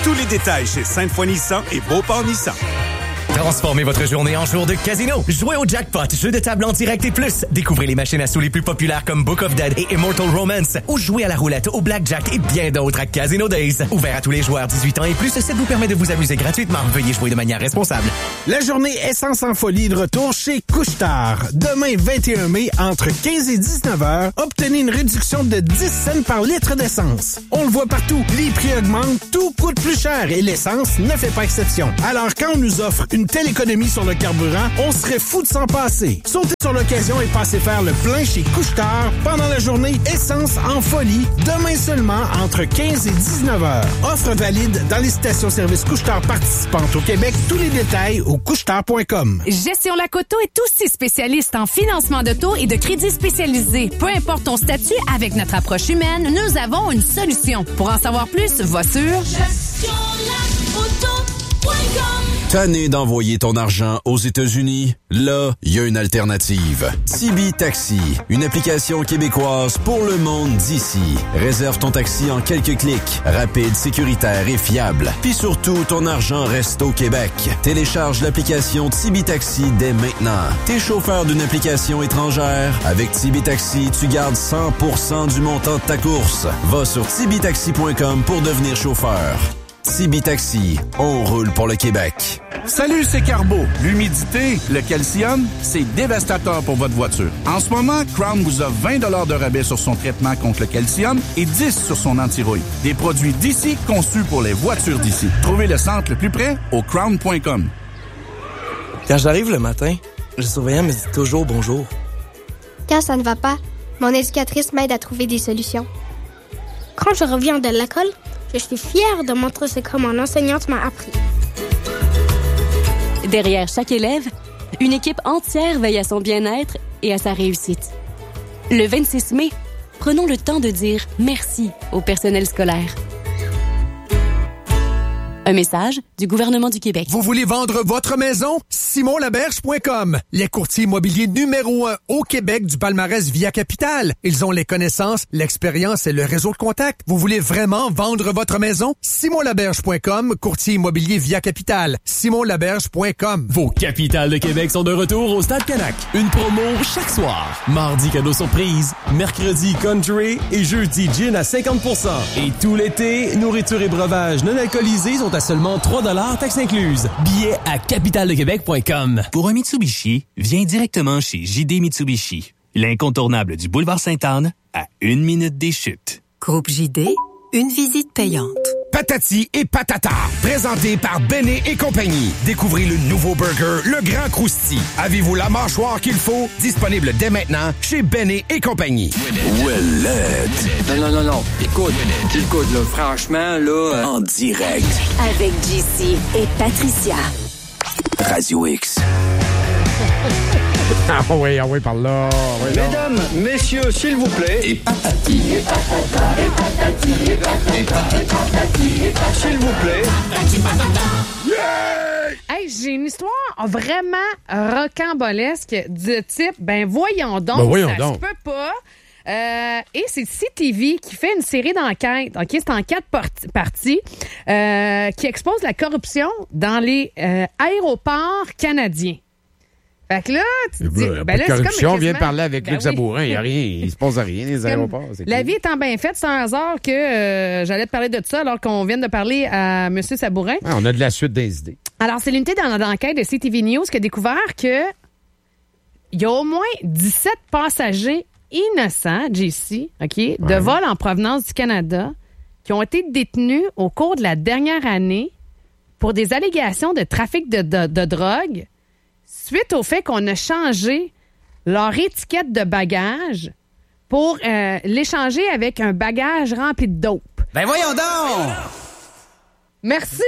Tous les détails chez Sainte-Foy Nissan et Beauport Nissan. Transformez votre journée en jour de casino. Jouez au jackpot, jeu de table en direct et plus. Découvrez les machines à sous les plus populaires comme Book of Dead et Immortal Romance. Ou jouez à la roulette, au blackjack et bien d'autres à Casino Days. Ouvert à tous les joueurs dix-huit ans et plus, ça vous permet de vous amuser gratuitement. Veuillez jouer de manière responsable. La journée Essence en folie de retour chez Couche-Tard. Demain vingt et un mai, entre quinze et dix-neuf heures, obtenez une réduction de dix cents par litre d'essence. On le voit partout, les prix augmentent, tout coûte plus cher et l'essence ne fait pas exception. Alors quand on nous offre une telle économie sur le carburant, on serait fou de s'en passer. Sautez sur l'occasion et passez faire le plein chez Couche-Tard pendant la journée Essence en folie, demain seulement entre quinze et dix-neuf heures. Offre valide dans les stations-service Couche-Tard participantes au Québec. Tous les détails au couche-tard point com. Gestion Lac-Auto est aussi spécialiste en financement d'auto et de crédits spécialisés. Peu importe ton statut, avec notre approche humaine, nous avons une solution. Pour en savoir plus, va sur gestion lac auto point com. Tanné d'envoyer ton argent aux États-Unis? Là, il y a une alternative. Tibi Taxi, une application québécoise pour le monde d'ici. Réserve ton taxi en quelques clics. Rapide, sécuritaire et fiable. Puis surtout, ton argent reste au Québec. Télécharge l'application Tibi Taxi dès maintenant. T'es chauffeur d'une application étrangère? Avec Tibi Taxi, tu gardes cent pour cent du montant de ta course. Va sur tibi taxi point com pour devenir chauffeur. Tibi Taxi, on roule pour le Québec. Salut, c'est Carbo. L'humidité, le calcium, c'est dévastateur pour votre voiture. En ce moment, Crown vous offre vingt dollars de rabais sur son traitement contre le calcium et dix sur son anti-rouille. Des produits d'ici conçus pour les voitures d'ici. Trouvez le centre le plus près au crown point com. Quand j'arrive le matin, le surveillant me dit toujours bonjour. Quand ça ne va pas, mon éducatrice m'aide à trouver des solutions. Quand je reviens de l'école, je suis fière de montrer ce que mon enseignante m'a appris. Derrière chaque élève, une équipe entière veille à son bien-être et à sa réussite. Le vingt-six mai, prenons le temps de dire merci au personnel scolaire. Un message du gouvernement du Québec. Vous voulez vendre votre maison? simon laberge point com. Les courtiers immobiliers numéro un au Québec du palmarès Via Capital. Ils ont les connaissances, l'expérience et le réseau de contacts. Vous voulez vraiment vendre votre maison? simon laberge point com, courtier immobilier Via Capital. simon laberge point com. Vos capitales de Québec sont de retour au Stade Canac. Une promo chaque soir. Mardi, cadeau surprise. Mercredi, country. Et jeudi, gin à cinquante pour cent. Et tout l'été, nourriture et breuvages non alcoolisés sont à seulement trois dollars taxes incluses. Billets à capitale de québec point com. Pour un Mitsubishi, viens directement chez J D Mitsubishi. L'incontournable du boulevard Sainte-Anne, à une minute des chutes. Groupe J D, une visite payante. Patati et Patata, présenté par Béné et compagnie. Découvrez le nouveau burger, le Grand Crousti. Avez-vous la mâchoire qu'il faut? Disponible dès maintenant chez Béné et compagnie. Ouellette. Non, non, non, non. Écoute, écoute, là, franchement, là... Euh... En direct. Avec J C et Patricia. Radio X. Ah oui, ah oui, par là. Oui, Mesdames, là. Messieurs, s'il vous plaît. Et patati. Et patata. Et patati. Et patata. Et patati. Et patata. S'il vous plaît. Patati patata. Yeah! Hey, j'ai une histoire vraiment rocambolesque du type, ben voyons donc, ben voyons ça donc. se peut pas. Euh, et c'est C T V qui fait une série d'enquêtes, ok, c'est en quatre parti- parties, euh, qui expose la corruption dans les euh, aéroports canadiens. Fait que là, tu te dis... Ben, ben là, pas de corruption, quasiment... on vient de parler avec ben Luc oui. Sabourin, il n'y a rien, il se passe rien, les aéroports. C'est La cool. vie étant bien faite, c'est un hasard que euh, j'allais te parler de ça alors qu'on vient de parler à M. Sabourin. Ouais, on a de la suite des idées. Alors, c'est l'unité dans l'enquête de C T V News qui a découvert que il y a au moins dix-sept passagers innocents, J C, OK, de ouais. vol en provenance du Canada qui ont été détenus au cours de la dernière année pour des allégations de trafic de, de, de drogue suite au fait qu'on a changé leur étiquette de bagage pour euh, l'échanger avec un bagage rempli de dope. Ben voyons donc! Merci!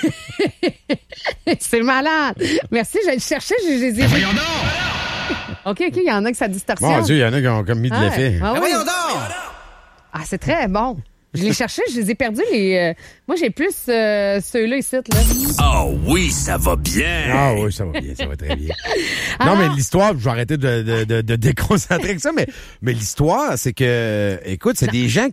C'est malade! Merci, je vais le chercher, je les ai... Ben voyons donc! OK, OK, il y en a que ça distorsionne. Mon Dieu, il y en a qui ont comme mis de Ah, l'effet. ah Ben oui. voyons donc! Ah, c'est très bon. Je les cherchais, je les ai perdus. Les, euh, moi, j'ai plus euh, ceux-là ici. Là. Oh oui, ça va bien. Ah oui, ça va bien, ça va très bien. Alors, non, mais l'histoire, je vais arrêter de, de, de, de déconcentrer avec ça, mais, mais l'histoire, c'est que, écoute, c'est des gens qui ont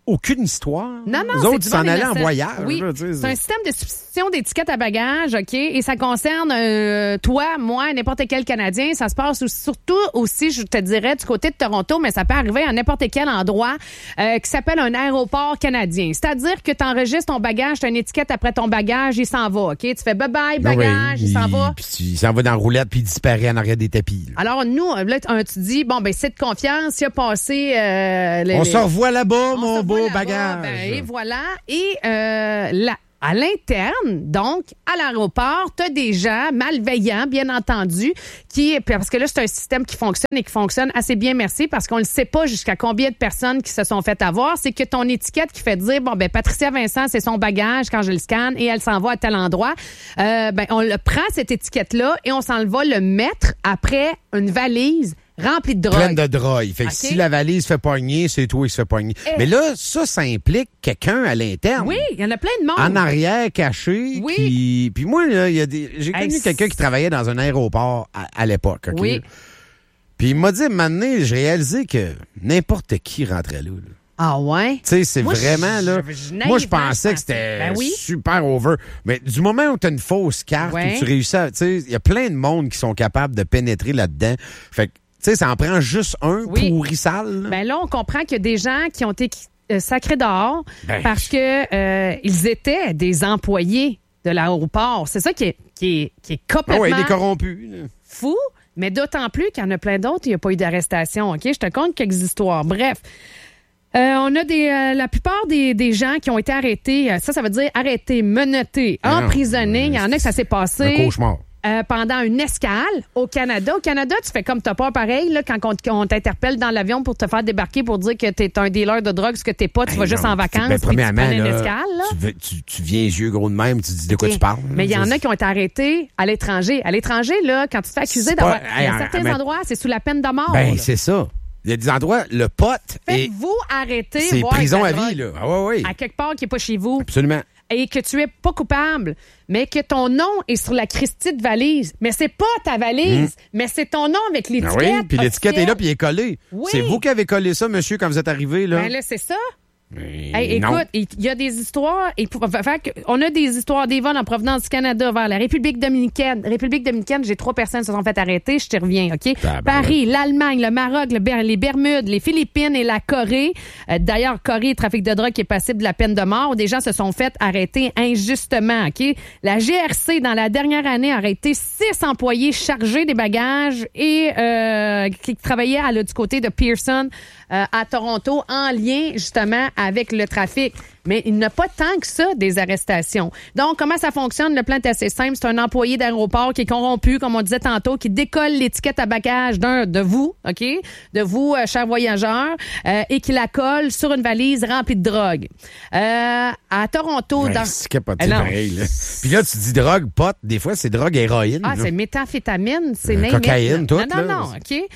aucune histoire. Non, non, Les c'est autres, du ils s'en bon allaient en innocent. voyage. Oui, là, tu sais, c'est un système de substitution d'étiquettes à bagages, OK? Et ça concerne euh, toi, moi, n'importe quel Canadien. Ça se passe aussi- surtout aussi, je te dirais, du côté de Toronto, mais ça peut arriver à n'importe quel endroit euh, qui s'appelle un aéroport canadien. C'est-à-dire que tu enregistres ton bagage, tu as une étiquette après ton bagage, il s'en va, OK? Tu fais bye-bye, Ah oui, bagage, il s'en va. Puis tu- il s'en va dans la roulette puis il disparaît en arrière des tapis. là. Alors, nous, là, tu tu dis, bon, ben, c'est de confiance, il a passé... euh, les- On les- se revoit là-bas, mon se beau revoit là-bas, bagage. ben, et voilà. Et euh, là, à l'interne, donc, à l'aéroport, tu as des gens malveillants, bien entendu, qui, parce que là, c'est un système qui fonctionne et qui fonctionne assez bien, merci, parce qu'on ne sait pas jusqu'à combien de personnes qui se sont fait avoir. C'est que ton étiquette qui fait dire, bon, ben, Patricia Vincent, c'est son bagage quand je le scanne et elle s'en va à tel endroit. Euh, ben, on le prend, cette étiquette-là, et on s'en va le mettre après une valise remplie de drogue. Pleine de drogue. Fait que OK. si la valise fait pogner, c'est toi qui se fait pogner. Eh. Mais là, ça, ça implique quelqu'un à l'interne. Oui, il y en a plein de monde. En arrière, caché. Oui. Qui... Puis moi, là, il y a des... j'ai connu Hey, quelqu'un qui travaillait dans un aéroport à, à l'époque. OK? Oui. Puis il m'a dit, maintenant, j'ai réalisé que n'importe qui rentrait là. là. Ah ouais? Tu sais, c'est Moi, vraiment, je- là. je- je- Moi, je naïvement, pensais je que c'était pensais. Ben oui. super over. Mais du moment où tu as une fausse carte, Ouais. où tu réussis à. Tu sais, il y a plein de monde qui sont capables de pénétrer là-dedans. Fait que, tu sais, ça en prend juste un Oui. pourri sale. là. Ben là, on comprend qu'il y a des gens qui ont été euh, sacrés dehors Ben. parce que euh, ils étaient des employés de l'aéroport. C'est ça qui est, qui est, qui est Ah complètement ouais, des corrompus. là. fou, mais d'autant plus qu'il y en a plein d'autres, il n'y a pas eu d'arrestation. OK? Je te compte quelques histoires. Bref. Euh, on a des, euh, la plupart des, des gens qui ont été arrêtés, euh, ça, ça veut dire arrêtés, menottés, Ah non. emprisonnés. Il y en a que ça s'est passé. Un cauchemar. Euh, pendant une escale au Canada. Au Canada, tu fais comme t'as pas pareil, là, quand on, t- on t'interpelle dans l'avion pour te faire débarquer pour dire que t'es un dealer de drogue, ce que t'es pas, tu vas Hey, juste non, en vacances, ben, puis tu prends premièrement, une là, escale. Là. Tu, veux- tu- tu viens les yeux gros de même, tu dis de quoi OK. tu parles. Mais il y en Ça, a qui ont été arrêtés à l'étranger. À l'étranger, là, quand tu te fais accuser C'est d'avoir... pas- Il y a Hey, certains mais- endroits, c'est sous la peine de mort. Ben, là. c'est ça. Il y a des endroits, le pote, est- Faites-vous arrêter, c'est voir prison avec à la vie, drogue là. Ah ouais, ouais. à quelque part qui n'est pas chez vous. Absolument. Et que tu es pas coupable, mais que ton nom est sur la Christie de valise. Mais c'est pas ta valise, Mm. mais c'est ton nom avec Ah l'étiquette. oui, puis l'étiquette est là, officielle. puis il est collé. Oui. C'est vous qui avez collé ça, monsieur, quand vous êtes arrivé, là. Ben là, c'est ça. Mais Hey, non. écoute, il y a des histoires. Et pour, fait que on a des histoires des vols en provenance du Canada vers la République dominicaine. République dominicaine, j'ai trois personnes qui se sont fait arrêter. Je te reviens, OK? Tabarouette. Paris, l'Allemagne, le Maroc, le Ber- les Bermudes, les Philippines et la Corée. Euh, D'ailleurs, Corée, trafic de drogue qui est passible de la peine de mort. Des gens se sont fait arrêter injustement, OK? La G R C, dans la dernière année, a arrêté six employés chargés des bagages et euh, qui travaillaient à, là, du côté de Pearson euh, à Toronto en lien, justement, avec le trafic. Mais il n'y a pas tant que ça des arrestations. Donc, comment ça fonctionne? Le plan est assez simple. C'est un employé d'aéroport qui est corrompu, comme on disait tantôt, qui décolle l'étiquette à bagage d'un de vous, OK? De vous, euh, chers voyageurs, euh, et qui la colle sur une valise remplie de drogue. Euh, à Toronto, Ouais, dans... c'est capoté, Eh non. pareil, là. Puis là, tu dis drogue, pote, des fois, c'est drogue héroïne. Ah, là. c'est méthamphétamine, c'est Euh, name it, cocaïne, là. tout, Non, non, là. non, OK. Euh,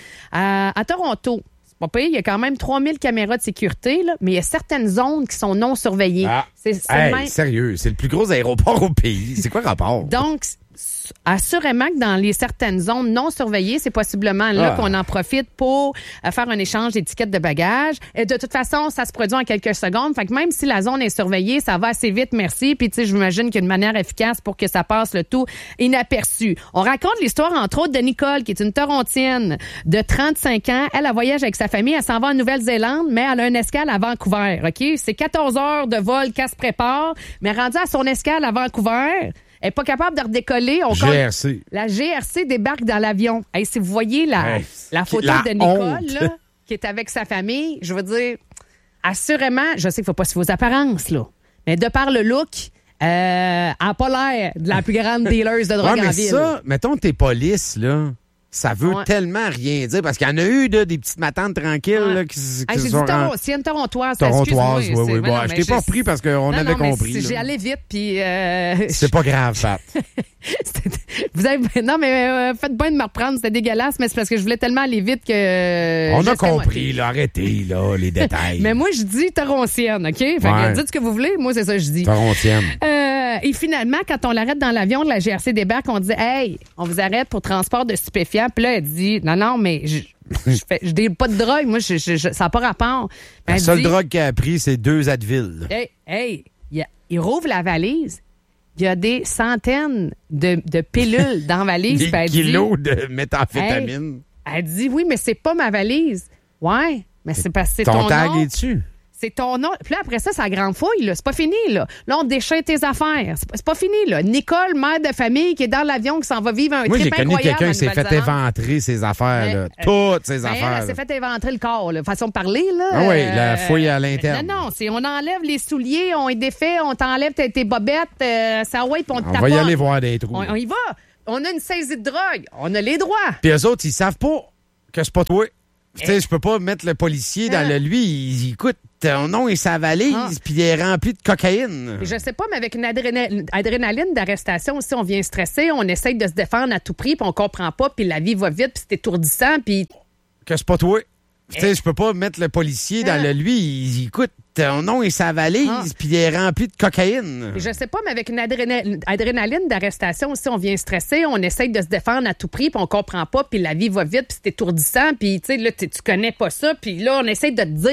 à Toronto, c'est pas pire, il y a quand même trois mille caméras de sécurité, là, mais il y a certaines zones qui sont non surveillées. Ah. C'est, c'est Hey, même- sérieux, c'est le plus gros aéroport au pays. C'est quoi le rapport? Donc, s- assurément que dans les certaines zones non surveillées, c'est possiblement là Ah. qu'on en profite pour euh, faire un échange d'étiquettes de bagages. Et de toute façon, ça se produit en quelques secondes. Fait que même si la zone est surveillée, ça va assez vite, merci. Puis, tu sais, j'imagine qu'il y a une manière efficace pour que ça passe le tout inaperçu. On raconte l'histoire, entre autres, de Nicole, qui est une Torontienne de trente-cinq ans. Elle, elle voyage avec sa famille. Elle s'en va en Nouvelle-Zélande, mais elle a une escale à Vancouver, OK? C'est quatorze heures de vol qu'elle se prépare, mais rendue à son escale à Vancouver, elle n'est pas capable de redécoller. On G R C. compte- La G R C débarque dans l'avion. Hey, si vous voyez la, Hey, la photo la de Nicole, honte. là, qui est avec sa famille, je veux dire, assurément, je sais qu'il ne faut pas se fier aux apparences, là, mais de par le look, euh, elle n'a pas l'air de la plus grande dealer de drogue Ouais, mais en ville. ça, mettons tes polices, là, ça veut Ouais. tellement rien dire. Parce qu'il y en a eu là, des petites matantes tranquilles là, qui, qui Hey, se j'ai dit sont... Toron- c'est une Torontoise. Torontoise, excuse-moi, oui, c'est- oui. mais Bon, non, je mais t'ai pas j'ai- repris parce qu'on Non, avait non, mais compris. c'est- là. J'ai allé vite, puis... euh, C'est pas grave, Pat. Vous avez... Non, mais euh, faites bien de me reprendre, c'était dégueulasse, mais c'est parce que je voulais tellement aller vite que... On a j'étais compris, là. Arrêtez, là, les détails. Mais moi, je dis Torontienne, OK? Fait que Ouais. dites ce que vous voulez, moi, c'est ça que je dis. Torontienne. Euh, et finalement, quand on l'arrête dans l'avion de la G R C débarque, on dit « Hey, on vous arrête pour transport de stupéfiants. » Puis là, elle dit « Non, non, mais je- Je fais, je deal pas de drogue. Moi, je, je, je- ça n'a pas rapport. La Elle seule dit, drogue qu'elle a pris, c'est deux Advil. Hey, hey, il, y a- il rouvre la valise. Il y a des centaines de, de pilules dans la valise. Des puis elle dit- kilos de méthamphétamine. Hey, elle dit, oui, mais c'est pas ma valise. Ouais, mais c'est parce que c'est Ton ton tag nom. est dessus. C'est ton nom. Puis là, après ça, c'est la grande fouille. Là. C'est pas fini. Là, là on déchaîne tes affaires. C'est pas, c'est pas fini. Là. Nicole, mère de famille, qui est dans l'avion, qui s'en va vivre un Moi, j'ai trip connu incroyable quelqu'un en qui s'est fait Nouvelle-Zélande. éventrer ses affaires. Mais, là. euh, Toutes ses Ben, affaires. Elle s'est là. fait éventrer le corps, là. Façon de parler, là. Ah oui, Euh, la fouille à l'interne. Non, non, c'est on enlève les souliers, on les défait, on t'enlève tes, tes bobettes, euh, ça ouais, puis on te On taponne. va y aller voir des trous. On, on y va. On a une saisie de drogue. On a les droits. Puis eux autres, ils savent pas que c'est pas toi. Tu Eh. sais, je peux pas mettre le policier dans Ah. le lui. Il, il- écoute, ton nom est sa valise, Ah. puis il est rempli de cocaïne. Je sais pas, mais avec une adréna- adrénaline d'arrestation aussi, on vient stresser, on essaye de se défendre à tout prix, puis on comprend pas, puis la vie va vite, puis c'est étourdissant, puis... Que c'est pas toi. Tu sais, je peux pas mettre le policier dans Ah. le lui. Il, écoute, ton nom est sa valise, Ah. puis il est rempli de cocaïne. Je sais pas, mais avec une adréna- adrénaline d'arrestation aussi, on vient stresser, on essaye de se défendre à tout prix, puis on comprend pas, puis la vie va vite, puis c'est étourdissant, puis tu sais, là, tu tu connais pas ça, puis là, on essaye de te dire